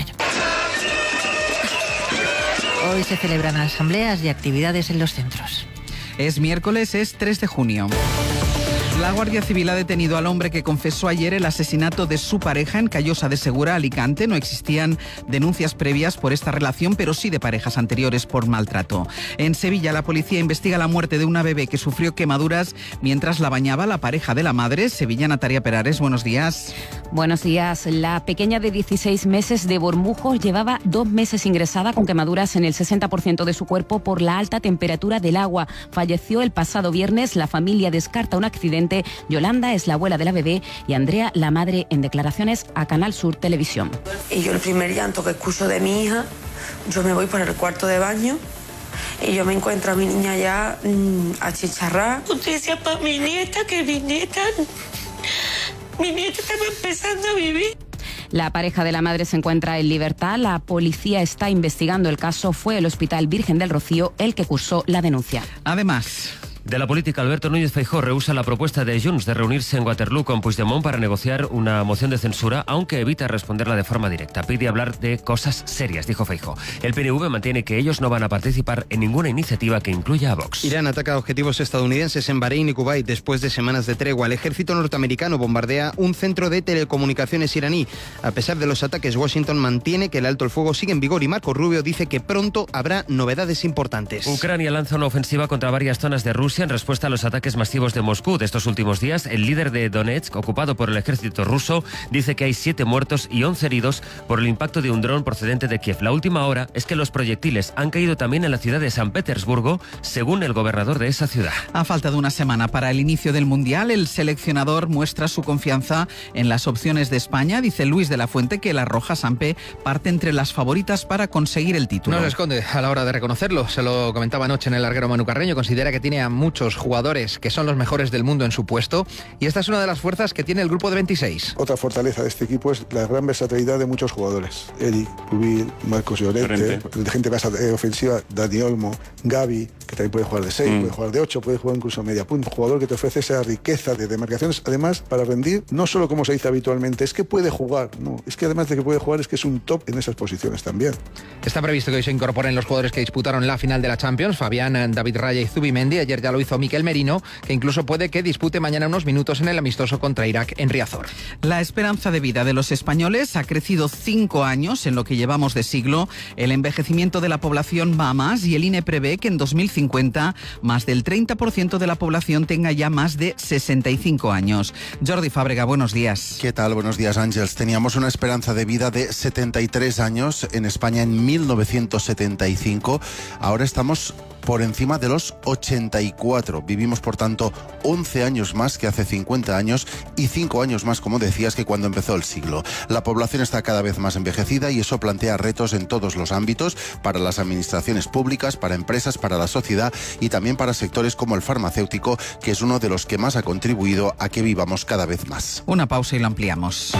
Hoy se celebran asambleas y actividades en los centros. Es miércoles, es 3 de junio. La Guardia Civil ha detenido al hombre que confesó ayer el asesinato de su pareja en Callosa de Segura, Alicante. No existían denuncias previas por esta relación, pero sí de parejas anteriores por maltrato. En Sevilla, la policía investiga la muerte de una bebé que sufrió quemaduras mientras la bañaba la pareja de la madre. Sevillana Taria Perares, buenos días. Buenos días. La pequeña de 16 meses de Bormujos llevaba 2 meses ingresada con quemaduras en el 60% de su cuerpo por la alta temperatura del agua. Falleció el pasado viernes. La familia descarta un accidente. Yolanda es la abuela de la bebé y Andrea, la madre, en declaraciones a Canal Sur Televisión. Y yo el primer llanto que escucho de mi hija, yo me voy para el cuarto de baño y yo me encuentro a mi niña ya achicharrada. Justicia para mi nieta, que mi nieta estaba empezando a vivir. La pareja de la madre se encuentra en libertad. La policía está investigando el caso. Fue el Hospital Virgen del Rocío el que cursó la denuncia. Además, de la política, Alberto Núñez Feijóo rehúsa la propuesta de Junts de reunirse en Waterloo con Puigdemont para negociar una moción de censura, aunque evita responderla de forma directa. Pide hablar de cosas serias, dijo Feijóo. El PNV mantiene que ellos no van a participar en ninguna iniciativa que incluya a Vox. Irán ataca objetivos estadounidenses en Bahrein y Kuwait después de semanas de tregua. El ejército norteamericano bombardea un centro de telecomunicaciones iraní. A pesar de los ataques, Washington mantiene que el alto el fuego sigue en vigor y Marco Rubio dice que pronto habrá novedades importantes. Ucrania lanza una ofensiva contra varias zonas de Rusia en respuesta a los ataques masivos de Moscú de estos últimos días. El líder de Donetsk, ocupado por el ejército ruso, dice que hay 7 muertos y 11 heridos por el impacto de un dron procedente de Kiev. La última hora es que los proyectiles han caído también en la ciudad de San Petersburgo, según el gobernador de esa ciudad. A falta de una semana para el inicio del Mundial, el seleccionador muestra su confianza en las opciones de España. Dice Luis de la Fuente que la Roja Sampe parte entre las favoritas para conseguir el título. No se esconde a la hora de reconocerlo. Se lo comentaba anoche en el larguero Manu Carreño. Considera que tiene a muchos jugadores que son los mejores del mundo en su puesto y esta es una de las fuerzas que tiene el grupo de 26. Otra fortaleza de este equipo es la gran versatilidad de muchos jugadores. Eric, Pubil, Marcos Llorente, de gente más ofensiva, Dani Olmo, Gavi, que también puede jugar de 6, puede jugar de 8, puede jugar incluso media punta. Un jugador que te ofrece esa riqueza de demarcaciones, además para rendir, no solo como se dice habitualmente, es que puede jugar, no, es que además de que puede jugar es que es un top en esas posiciones también. Está previsto que hoy se incorporen los jugadores que disputaron la final de la Champions, Fabián, David Raya y Zubimendi. Ayer ya lo hizo Miquel Merino, que incluso puede que dispute mañana unos minutos en el amistoso contra Irak en Riazor. La esperanza de vida de los españoles ha crecido 5 años en lo que llevamos de siglo. El envejecimiento de la población va a más y el INE prevé que en 2050 más del 30% de la población tenga ya más de 65 años. Jordi Fàbrega, buenos días. ¿Qué tal? Buenos días, Ángels. Teníamos una esperanza de vida de 73 años en España en 1975. Ahora estamos por encima de los 84. Vivimos, por tanto, 11 años más que hace 50 años y 5 años más, como decías, que cuando empezó el siglo. La población está cada vez más envejecida y eso plantea retos en todos los ámbitos, para las administraciones públicas, para empresas, para la sociedad y también para sectores como el farmacéutico, que es uno de los que más ha contribuido a que vivamos cada vez más. Una pausa y lo ampliamos.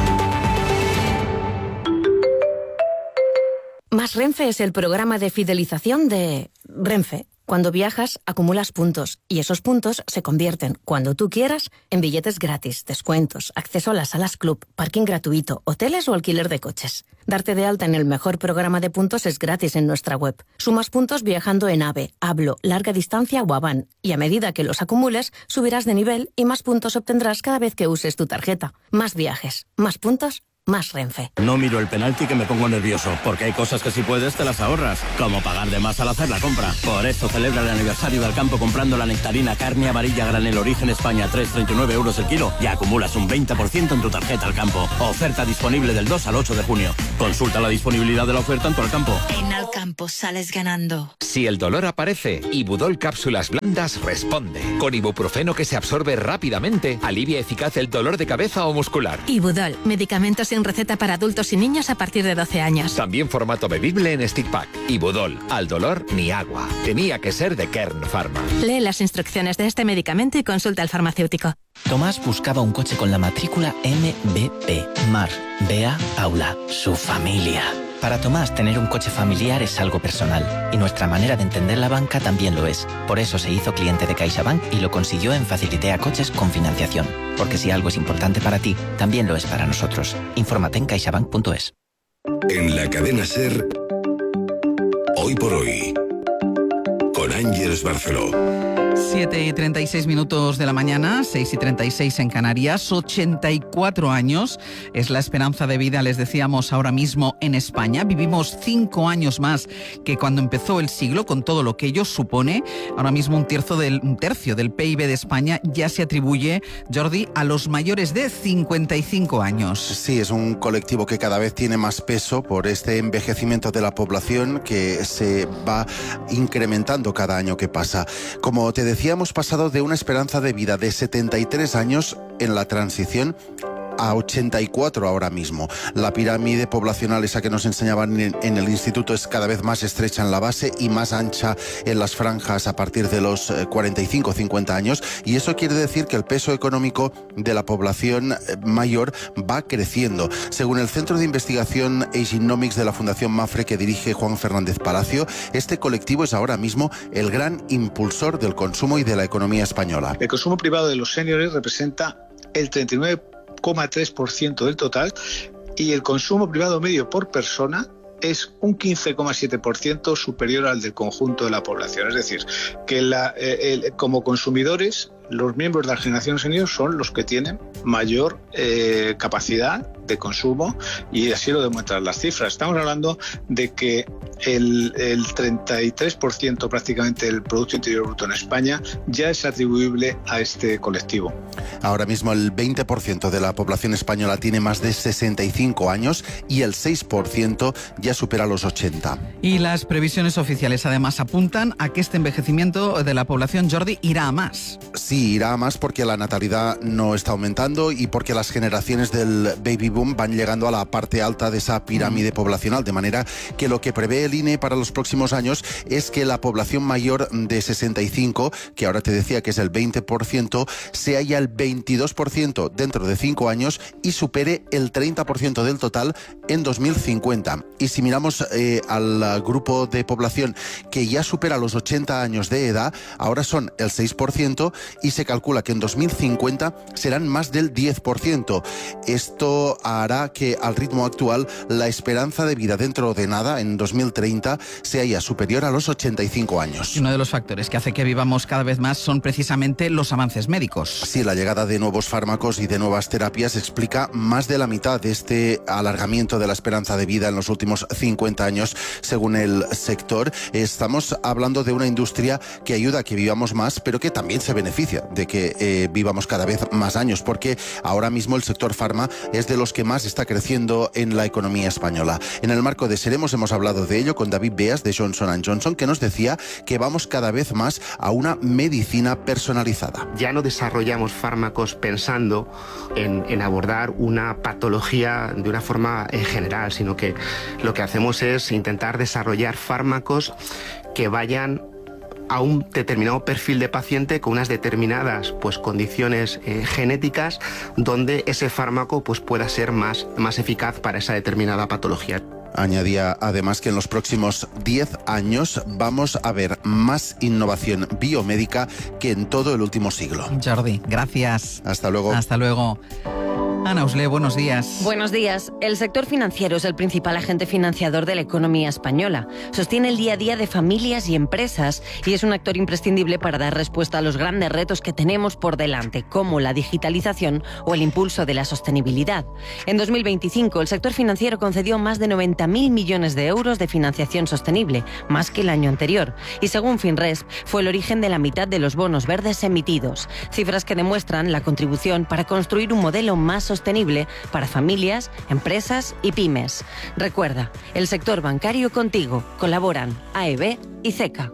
Más Renfe es el programa de fidelización de Renfe. Cuando viajas, acumulas puntos y esos puntos se convierten, cuando tú quieras, en billetes gratis, descuentos, acceso a las salas club, parking gratuito, hoteles o alquiler de coches. Darte de alta en el mejor programa de puntos es gratis en nuestra web. Sumas puntos viajando en AVE, Hablo, Larga Distancia o Avan y a medida que los acumules, subirás de nivel y más puntos obtendrás cada vez que uses tu tarjeta. Más viajes, más puntos, más Renfe. No miro el penalti que me pongo nervioso, porque hay cosas que si puedes te las ahorras, como pagar de más al hacer la compra. Por eso celebra el aniversario del campo comprando la nectarina carne amarilla granel origen España 3,39 € el kilo y acumulas un 20% en tu tarjeta al campo. Oferta disponible del 2 al 8 de junio. Consulta la disponibilidad de la oferta en tu Alcampo. En Alcampo sales ganando. Si el dolor aparece, Ibudol Cápsulas Blandas responde. Con ibuprofeno que se absorbe rápidamente, alivia eficaz el dolor de cabeza o muscular. Ibudol, medicamentos sin receta para adultos y niños a partir de 12 años. También formato bebible en stick pack. Ibudol, al dolor ni agua. Tenía que ser de Kern Pharma. Lee las instrucciones de este medicamento y consulta al farmacéutico. Tomás buscaba un coche con la matrícula MBP. Mar, Bea, Paula, su familia. Para Tomás, tener un coche familiar es algo personal, y nuestra manera de entender la banca también lo es. Por eso se hizo cliente de CaixaBank y lo consiguió en Facilitea Coches con financiación. Porque si algo es importante para ti, también lo es para nosotros. Infórmate en caixabank.es. En la cadena SER, Hoy por Hoy, con Ángeles Barceló. 7:36 de la mañana, 6:36 en Canarias, 84 años es la esperanza de vida, les decíamos ahora mismo en España. Vivimos 5 años más que cuando empezó el siglo, con todo lo que ello supone. Ahora mismo un tercio del PIB de España ya se atribuye, Jordi, a los mayores de 55 años. Sí, es un colectivo que cada vez tiene más peso por este envejecimiento de la población que se va incrementando cada año que pasa. Como te decía, hemos pasado de una esperanza de vida de 73 años en la transición a 84 ahora mismo. La pirámide poblacional, esa que nos enseñaban en el instituto, es cada vez más estrecha en la base y más ancha en las franjas a partir de los 45 o 50 años, y eso quiere decir que el peso económico de la población mayor va creciendo. Según el Centro de Investigación Agenomics de la Fundación Mafre, que dirige Juan Fernández Palacio, este colectivo es ahora mismo el gran impulsor del consumo y de la economía española. El consumo privado de los seniors representa el 39,3% del total y el consumo privado medio por persona es un 15,7% superior al del conjunto de la población. Es decir, que como consumidores, los miembros de la generación senior son los que tienen mayor capacidad de consumo, y así lo demuestran las cifras. Estamos hablando de que el 33% prácticamente del Producto Interior Bruto en España ya es atribuible a este colectivo. Ahora mismo el 20% de la población española tiene más de 65 años y el 6% ya supera los 80. Y las previsiones oficiales además apuntan a que este envejecimiento de la población, Jordi, irá a más. Sí, irá a más porque la natalidad no está aumentando y porque las generaciones del baby boom van llegando a la parte alta de esa pirámide poblacional, de manera que lo que prevé el INE para los próximos años es que la población mayor de 65, que ahora te decía que es el 20%, sea ya el 22% dentro de 5 años y supere el 30% del total en 2050. Y si miramos al grupo de población que ya supera los 80 años de edad, ahora son el 6% y se calcula que en 2050 serán más del 10%. Esto hará que al ritmo actual la esperanza de vida dentro de nada, en 2030, sea ya superior a los 85 años. Y uno de los factores que hace que vivamos cada vez más son precisamente los avances médicos. Sí, la llegada de nuevos fármacos y de nuevas terapias explica más de la mitad de este alargamiento de la esperanza de vida en los últimos 50 años, según el sector. Estamos hablando de una industria que ayuda a que vivamos más, pero que también se beneficia de que vivamos cada vez más años, porque ahora mismo el sector farma es de los que más está creciendo en la economía española. En el marco de Seremos hemos hablado de ello con David Beas de Johnson & Johnson, que nos decía que vamos cada vez más a una medicina personalizada. Ya no desarrollamos fármacos pensando en abordar una patología de una forma general, sino que lo que hacemos es intentar desarrollar fármacos que vayan a un determinado perfil de paciente con unas determinadas condiciones genéticas, donde ese fármaco pueda ser más eficaz para esa determinada patología. Añadía además que en los próximos 10 años vamos a ver más innovación biomédica que en todo el último siglo. Jordi, gracias. Hasta luego. Hasta luego. Ana Oslé, buenos días. Buenos días. El sector financiero es el principal agente financiador de la economía española. Sostiene el día a día de familias y empresas y es un actor imprescindible para dar respuesta a los grandes retos que tenemos por delante, como la digitalización o el impulso de la sostenibilidad. En 2025, el sector financiero concedió más de 90.000 millones de euros de financiación sostenible, más que el año anterior. Y según Finresp, fue el origen de la mitad de los bonos verdes emitidos. Cifras que demuestran la contribución para construir un modelo más sostenible para familias, empresas y pymes. Recuerda, el sector bancario contigo. Colaboran AEB y CECA.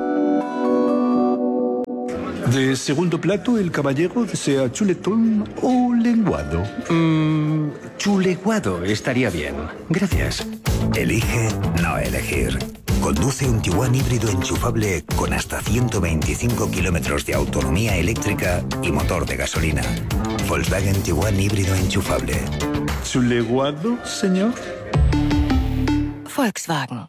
De segundo plato, el caballero desea chuletón o lenguado. Chuleguado estaría bien. Gracias. Elige no elegir. Conduce un Tiguan híbrido enchufable con hasta 125 kilómetros de autonomía eléctrica y motor de gasolina. Volkswagen Tiguan híbrido enchufable. ¿Chuleguado, señor? Volkswagen.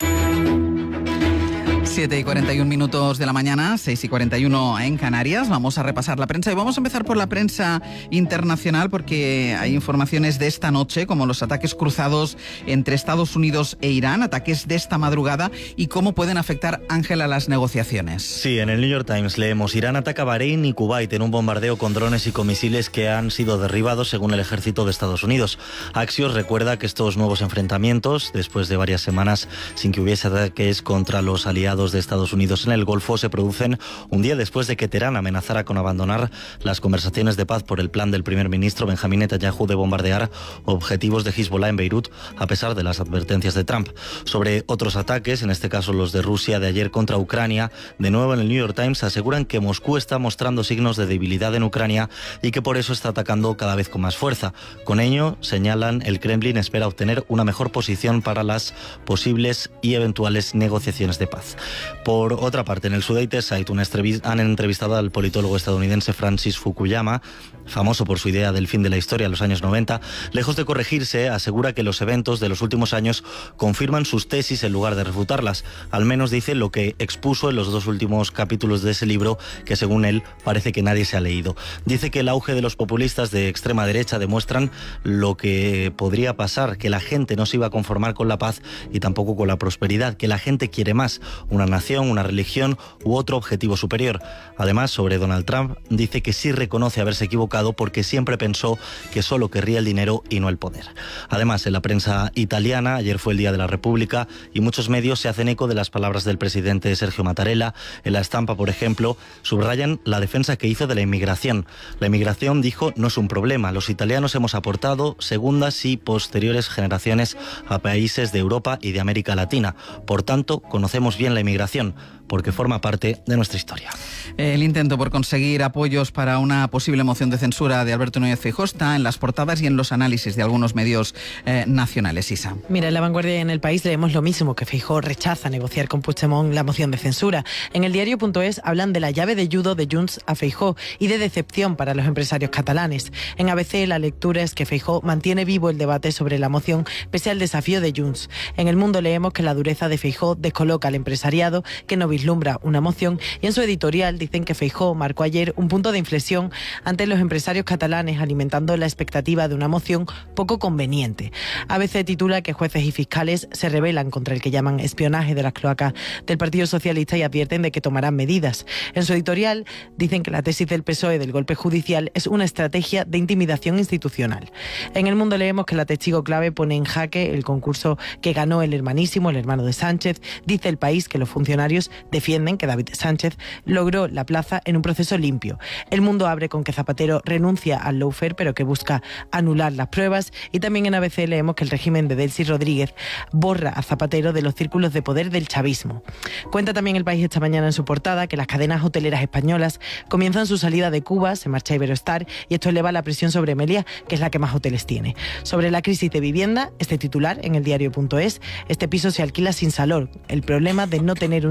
7:41 de la mañana, 6:41 en Canarias. Vamos a repasar la prensa y vamos a empezar por la prensa internacional porque hay informaciones de esta noche como los ataques cruzados entre Estados Unidos e Irán, ataques de esta madrugada y cómo pueden afectar, Ángel, a las negociaciones. Sí, en el New York Times leemos: Irán ataca Bahrein y Kuwait en un bombardeo con drones y con misiles que han sido derribados según el ejército de Estados Unidos. Axios recuerda que estos nuevos enfrentamientos, después de varias semanas sin que hubiese ataques contra los aliados de Estados Unidos en el Golfo, se producen un día después de que Teherán amenazara con abandonar las conversaciones de paz por el plan del primer ministro Benjamín Netanyahu de bombardear objetivos de Hezbollah en Beirut, a pesar de las advertencias de Trump. Sobre otros ataques, en este caso los de Rusia de ayer contra Ucrania, de nuevo en el New York Times aseguran que Moscú está mostrando signos de debilidad en Ucrania y que por eso está atacando cada vez con más fuerza. Con ello, señalan, el Kremlin espera obtener una mejor posición para las posibles y eventuales negociaciones de paz. Por otra parte, en el Sudate Site han entrevistado al politólogo estadounidense Francis Fukuyama, famoso por su idea del fin de la historia en los años 90. Lejos de corregirse, asegura que los eventos de los últimos años confirman sus tesis en lugar de refutarlas. Al menos dice lo que expuso en los 2 últimos capítulos de ese libro, que según él parece que nadie se ha leído. Dice que el auge de los populistas de extrema derecha demuestran lo que podría pasar, que la gente no se iba a conformar con la paz y tampoco con la prosperidad, que la gente quiere más, una nación, una religión u otro objetivo superior. Además, sobre Donald Trump, dice que sí reconoce haberse equivocado porque siempre pensó que solo querría el dinero y no el poder. Además, en la prensa italiana, ayer fue el Día de la República y muchos medios se hacen eco de las palabras del presidente Sergio Mattarella. En La Stampa, por ejemplo, subrayan la defensa que hizo de la inmigración. La inmigración, dijo, no es un problema. Los italianos hemos aportado segundas y posteriores generaciones a países de Europa y de América Latina. Por tanto, conocemos bien la inmigración, porque forma parte de nuestra historia. El intento por conseguir apoyos para una posible moción de censura de Alberto Núñez Feijóo está en las portadas y en los análisis de algunos medios nacionales. Isa. Mira, en La Vanguardia y en El País leemos lo mismo, que Feijóo rechaza negociar con Puigdemont la moción de censura. En el diario.es hablan de la llave de judo de Junts a Feijóo y de decepción para los empresarios catalanes. En ABC la lectura es que Feijóo mantiene vivo el debate sobre la moción pese al desafío de Junts. En El Mundo leemos que la dureza de Feijóo descoloca al empresariado, que no vislumbra una moción, y en su editorial dicen que Feijóo marcó ayer un punto de inflexión ante los empresarios catalanes, alimentando la expectativa de una moción poco conveniente. ABC titula que jueces y fiscales se rebelan contra el que llaman espionaje de las cloacas del Partido Socialista y advierten de que tomarán medidas. En su editorial dicen que la tesis del PSOE del golpe judicial es una estrategia de intimidación institucional. En El Mundo leemos que la testigo clave pone en jaque el concurso que ganó el hermanísimo, el hermano de Sánchez. Dice El País que los funcionarios defienden que David Sánchez logró la plaza en un proceso limpio. El Mundo abre con que Zapatero renuncia al lawfare, pero que busca anular las pruebas. Y también en ABC leemos que el régimen de Delcy Rodríguez borra a Zapatero de los círculos de poder del chavismo. Cuenta también El País esta mañana en su portada que las cadenas hoteleras españolas comienzan su salida de Cuba, se marcha Iberostar y esto eleva la presión sobre Meliá, que es la que más hoteles tiene. Sobre la crisis de vivienda, este titular en el diario.es: este piso se alquila sin salón. El problema de no tener un sitio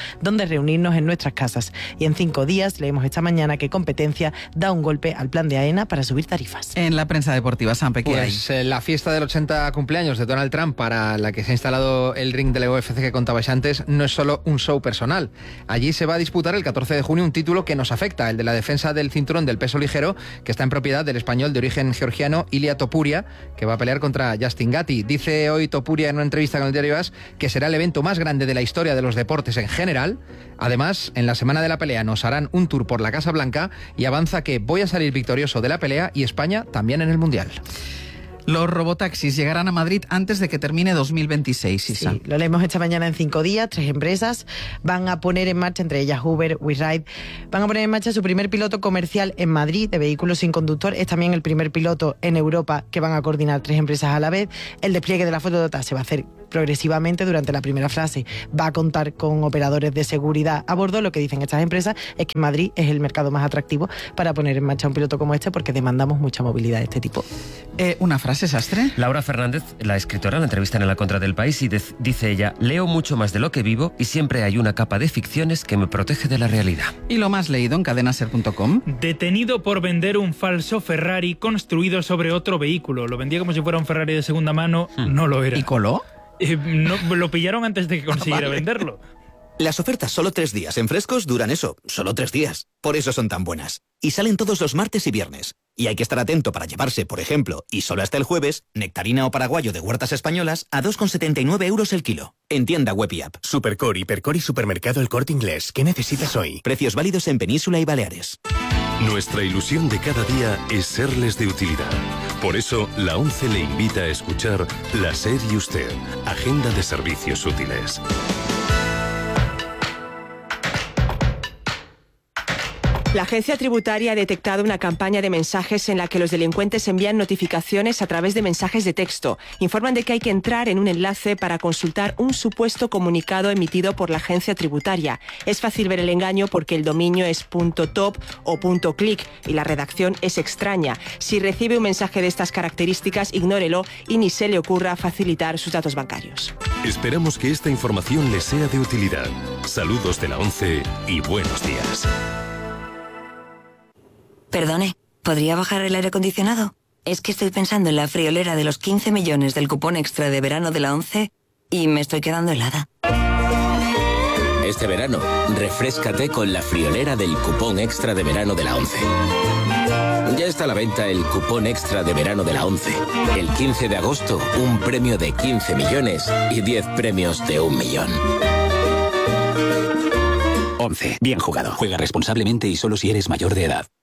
donde reunirnos en nuestras casas. Y en 5 días leemos esta mañana que Competencia da un golpe al plan de AENA para subir tarifas. En la prensa deportiva, Sampe, ¿qué hay? La fiesta del 80 cumpleaños de Donald Trump, para la que se ha instalado el ring de la UFC que contabais antes, no es solo un show personal. Allí se va a disputar el 14 de junio un título que nos afecta, el de la defensa del cinturón del peso ligero, que está en propiedad del español de origen georgiano Ilia Topuria, que va a pelear contra Justin Gatti. Dice hoy Topuria en una entrevista con el diario AS que será el evento más grande de la historia de los deportes en general. Además, en la semana de la pelea nos harán un tour por la Casa Blanca y avanza que voy a salir victorioso de la pelea y España también en el Mundial. Los robotaxis llegarán a Madrid antes de que termine 2026, Isa. Sí, lo leemos esta mañana en 5 días. 3 empresas van a poner en marcha, entre ellas Uber, WeRide, van a poner en marcha su primer piloto comercial en Madrid de vehículos sin conductor. Es también el primer piloto en Europa que van a coordinar 3 empresas a la vez. El despliegue de la fotodata se va a hacer progresivamente durante la primera fase. Va a contar con operadores de seguridad a bordo. Lo que dicen estas empresas es que Madrid es el mercado más atractivo para poner en marcha un piloto como este, porque demandamos mucha movilidad de este tipo. Una frase, Sastre. Laura Fernández, la escritora, la entrevistan en La Contra del País y dice ella: leo mucho más de lo que vivo y siempre hay una capa de ficciones que me protege de la realidad. Y lo más leído en cadenaser.com. Detenido por vender un falso Ferrari construido sobre otro vehículo. Lo vendía como si fuera un Ferrari de segunda mano, no lo era. ¿Y coló? No, lo pillaron antes de que consiguiera venderlo. Las ofertas solo 3 días en Frescos duran eso, solo 3 días. Por eso son tan buenas. Y salen todos los martes y viernes. Y hay que estar atento para llevarse, por ejemplo, y solo hasta el jueves, nectarina o paraguayo de huertas españolas a 2,79 euros el kilo. En tienda web y app. Supercore, Hipercore y Supermercado El Corte Inglés. ¿Qué necesitas hoy? Precios válidos en Península y Baleares. Nuestra ilusión de cada día es serles de utilidad. Por eso, la ONCE le invita a escuchar La SER y Usted, Agenda de Servicios Útiles. La agencia tributaria ha detectado una campaña de mensajes en la que los delincuentes envían notificaciones a través de mensajes de texto. Informan de que hay que entrar en un enlace para consultar un supuesto comunicado emitido por la agencia tributaria. Es fácil ver el engaño porque el dominio es .top o .click y la redacción es extraña. Si recibe un mensaje de estas características, ignórelo y ni se le ocurra facilitar sus datos bancarios. Esperamos que esta información les sea de utilidad. Saludos de la ONCE y buenos días. Perdone, ¿podría bajar el aire acondicionado? Es que estoy pensando en la friolera de los 15 millones del cupón extra de verano de la ONCE y me estoy quedando helada. Este verano, refréscate con la friolera del cupón extra de verano de la ONCE. Ya está a la venta el cupón extra de verano de la ONCE. El 15 de agosto, un premio de 15 millones y 10 premios de 1 millón. ONCE. Bien jugado. Juega responsablemente y solo si eres mayor de edad.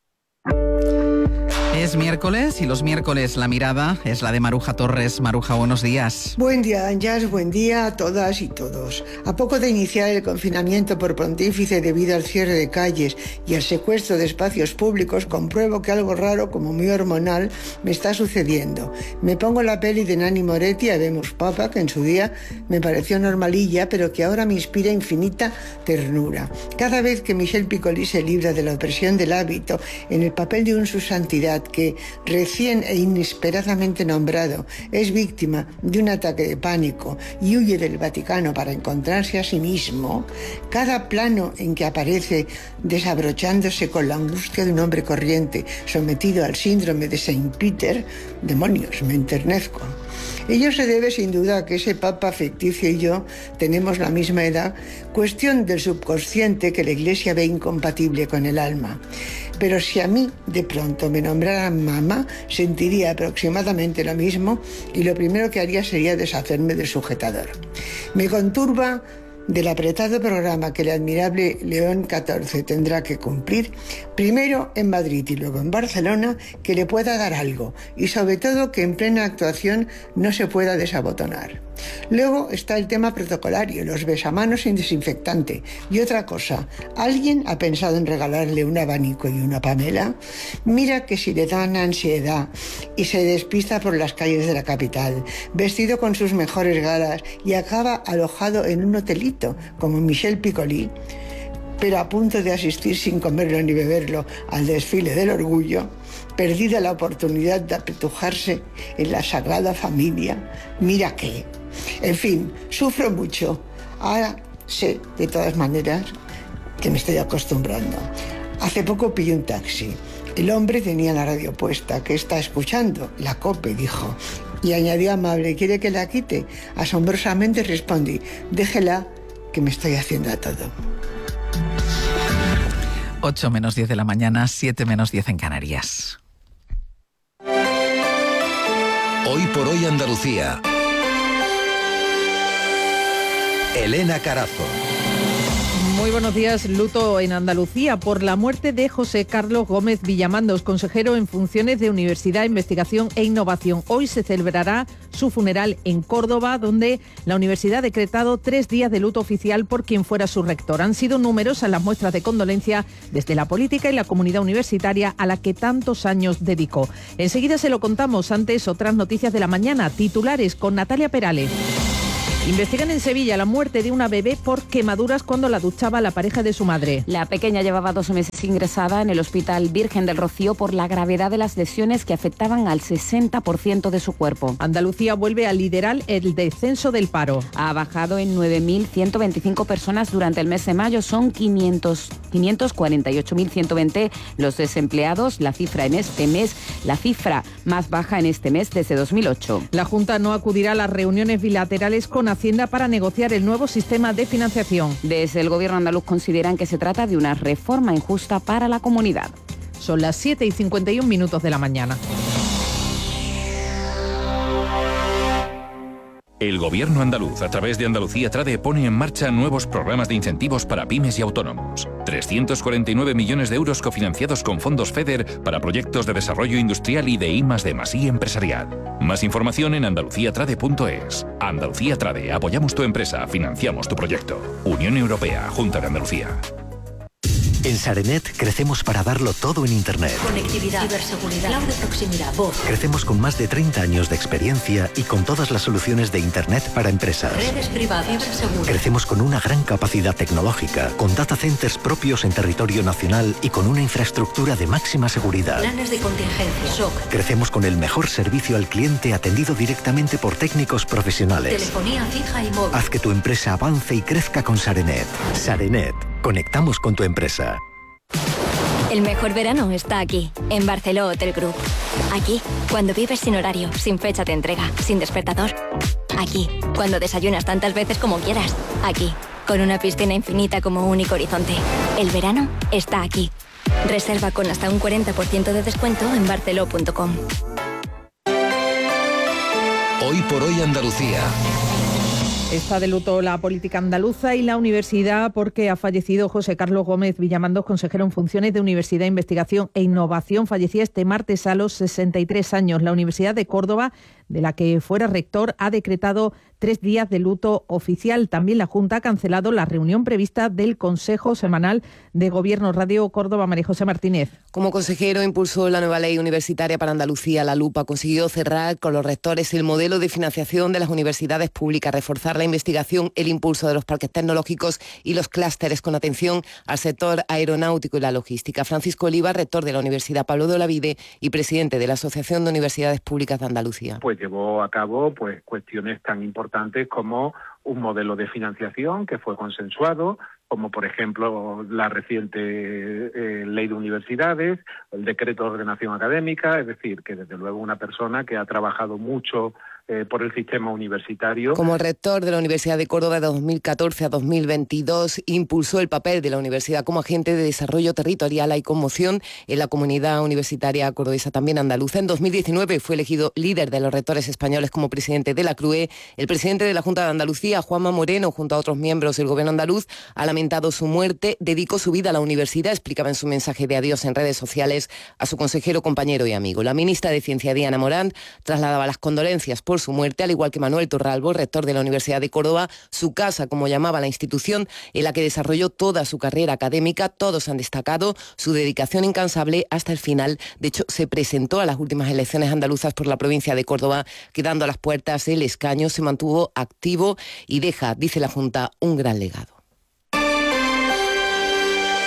Es miércoles y los miércoles la mirada es la de Maruja Torres. Maruja, buenos días. Buen día, Ángeles, buen día a todas y todos. A poco de iniciar el confinamiento por pontífice debido al cierre de calles y al secuestro de espacios públicos, compruebo que algo raro, como muy hormonal, me está sucediendo. Me pongo la peli de Nanni Moretti, Habemus Papa, que en su día me pareció normalilla, pero que ahora me inspira infinita ternura. Cada vez que Michel Piccoli se libra de la opresión del hábito en el papel de un su santidad que, recién e inesperadamente nombrado, es víctima de un ataque de pánico y huye del Vaticano para encontrarse a sí mismo, cada plano en que aparece desabrochándose con la angustia de un hombre corriente sometido al síndrome de Saint Peter, demonios, me enternezco. Ello se debe sin duda a que ese papa ficticio y yo tenemos la misma edad, cuestión del subconsciente que la Iglesia ve incompatible con el alma. Pero si a mí de pronto me nombraran mamá, sentiría aproximadamente lo mismo y lo primero que haría sería deshacerme del sujetador. Me conturba del apretado programa que el admirable León XIV tendrá que cumplir, primero en Madrid y luego en Barcelona, que le pueda dar algo y sobre todo que en plena actuación no se pueda desabotonar. Luego está el tema protocolario, los besamanos sin desinfectante. Y otra cosa, ¿alguien ha pensado en regalarle un abanico y una Pamela? Mira que si le dan ansiedad y se despista por las calles de la capital, vestido con sus mejores galas y acaba alojado en un hotelito, como Michel Piccoli, pero a punto de asistir sin comerlo ni beberlo al desfile del orgullo, perdida la oportunidad de apetujarse en la Sagrada Familia, mira qué. En fin, sufro mucho. Ahora Sé, de todas maneras, que me estoy acostumbrando. Hace poco pillé un taxi. El hombre tenía la radio puesta. ¿Qué está escuchando? La COPE, dijo. Y añadió amable, ¿quiere que la quite? Asombrosamente respondí, déjela, que me estoy haciendo a todo. 8 menos 10 de la mañana, 7 menos 10 en Canarias. Hoy por hoy Andalucía. Elena Carazo. Muy buenos días. Luto en Andalucía por la muerte de José Carlos Gómez Villamandos, consejero en funciones de Universidad, Investigación e Innovación. Hoy se celebrará su funeral en Córdoba, donde la universidad ha decretado 3 días de luto oficial por quien fuera su rector. Han sido numerosas las muestras de condolencia desde la política y la comunidad universitaria a la que tantos años dedicó. Enseguida se lo contamos. Antes, otras noticias de la mañana. Titulares con Natalia Perales. Investigan en Sevilla la muerte de una bebé por quemaduras cuando la duchaba la pareja de su madre. La pequeña llevaba 2 meses ingresada en el Hospital Virgen del Rocío por la gravedad de las lesiones que afectaban al 60% de su cuerpo. Andalucía vuelve a liderar el descenso del paro. Ha bajado en 9.125 personas durante el mes de mayo. Son 548.120 los desempleados. La cifra en este mes, la cifra más baja en este mes desde 2008. La Junta no acudirá a las reuniones bilaterales con Hacienda para negociar el nuevo sistema de financiación. Desde el gobierno andaluz consideran que se trata de una reforma injusta para la comunidad. Son las 7:51 de la mañana. El gobierno andaluz, a través de Andalucía Trade, pone en marcha nuevos programas de incentivos para pymes y autónomos. 349 millones de euros cofinanciados con fondos FEDER para proyectos de desarrollo industrial y de I+D+I empresarial. Más información en andaluciatrade.es. Andalucía Trade, apoyamos tu empresa, financiamos tu proyecto. Unión Europea, Junta de Andalucía. En Sarenet crecemos para darlo todo en Internet. Conectividad, ciberseguridad, cloud de proximidad, voz. Crecemos con más de 30 años de experiencia y con todas las soluciones de Internet para empresas. Redes privadas, ciberseguridad. Crecemos con una gran capacidad tecnológica, con data centers propios en territorio nacional y con una infraestructura de máxima seguridad. Planes de contingencia, SOC. Crecemos con el mejor servicio al cliente atendido directamente por técnicos profesionales. Telefonía fija y móvil. Haz que tu empresa avance y crezca con Sarenet. Sarenet. Conectamos con tu empresa. El mejor verano está aquí, en Barceló Hotel Group. Aquí, cuando vives sin horario, sin fecha de entrega, sin despertador. Aquí, cuando desayunas tantas veces como quieras. Aquí, con una piscina infinita como único horizonte. El verano está aquí. Reserva con hasta un 40% de descuento en barceló.com. Hoy por hoy Andalucía. Está de luto la política andaluza y la universidad porque ha fallecido José Carlos Gómez Villamandos, consejero en funciones de Universidad, Investigación e Innovación. Fallecía este martes a los 63 años. La Universidad de Córdoba, de la que fuera rector, ha decretado 3 días de luto oficial. También la Junta ha cancelado la reunión prevista del Consejo Semanal de Gobierno. Radio Córdoba, María José Martínez. Como consejero impulsó la nueva ley universitaria para Andalucía, la LUPA. Consiguió cerrar con los rectores el modelo de financiación de las universidades públicas, reforzar la investigación, el impulso de los parques tecnológicos y los clústeres con atención al sector aeronáutico y la logística. Francisco Oliva, rector de la Universidad Pablo de Olavide y presidente de la Asociación de Universidades Públicas de Andalucía. Pues llevó a cabo cuestiones tan importantes como un modelo de financiación que fue consensuado, como por ejemplo la reciente ley de universidades, el decreto de ordenación académica, es decir, que desde luego una persona que ha trabajado mucho por el sistema universitario. Como rector de la Universidad de Córdoba de 2014 a 2022, impulsó el papel de la universidad como agente de desarrollo territorial y conmoción en la comunidad universitaria cordobesa, también andaluza. En 2019 fue elegido líder de los rectores españoles como presidente de la CRUE. El presidente de la Junta de Andalucía, Juanma Moreno, junto a otros miembros del gobierno andaluz, ha lamentado su muerte. Dedicó su vida a la universidad, explicaba en su mensaje de adiós en redes sociales a su consejero, compañero y amigo. La ministra de Ciencia, Diana Morant, trasladaba las condolencias por su muerte, al igual que Manuel Torralbo, rector de la Universidad de Córdoba, su casa, como llamaba la institución, en la que desarrolló toda su carrera académica. Todos han destacado su dedicación incansable hasta el final. De hecho, se presentó a las últimas elecciones andaluzas por la provincia de Córdoba, quedando a las puertas el escaño. Se mantuvo activo y deja, dice la Junta, un gran legado.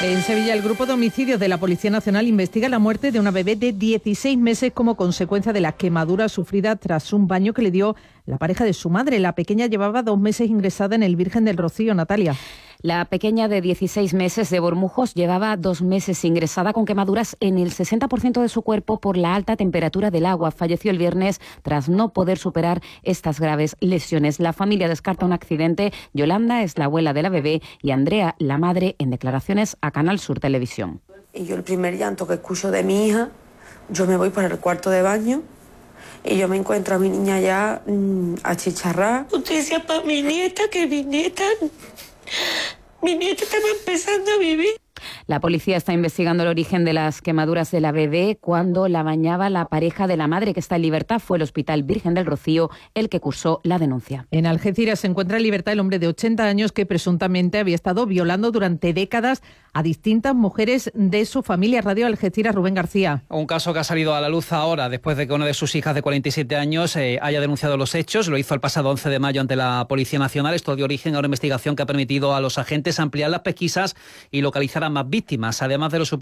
En Sevilla, el grupo de homicidios de la Policía Nacional investiga la muerte de una bebé de 16 meses como consecuencia de la quemadura sufrida tras un baño que le dio la pareja de su madre. La pequeña llevaba 2 meses ingresada en el Virgen del Rocío. Natalia. La pequeña de 16 meses de Bormujos llevaba 2 meses ingresada con quemaduras en el 60% de su cuerpo por la alta temperatura del agua. Falleció el viernes tras no poder superar estas graves lesiones. La familia descarta un accidente. Yolanda es la abuela de la bebé y Andrea, la madre, en declaraciones a Canal Sur Televisión. Y yo el primer llanto que escucho de mi hija, yo me voy para el cuarto de baño y yo me encuentro a mi niña ya achicharrada. Usted decía para mi nieta que mi nieta estaba empezando a vivir. La policía está investigando el origen de las quemaduras de la bebé. Cuando la bañaba la pareja de la madre, que está en libertad, fue el Hospital Virgen del Rocío el que cursó la denuncia. En Algeciras se encuentra en libertad el hombre de 80 años que presuntamente había estado violando durante décadas a distintas mujeres de su familia. Radio Algeciras, Rubén García. Un caso que ha salido a la luz ahora, después de que una de sus hijas de 47 años haya denunciado los hechos. Lo hizo el pasado 11 de mayo ante la Policía Nacional. Esto dio origen a una investigación que ha permitido a los agentes ampliar las pesquisas y localizar a más víctimas, además de los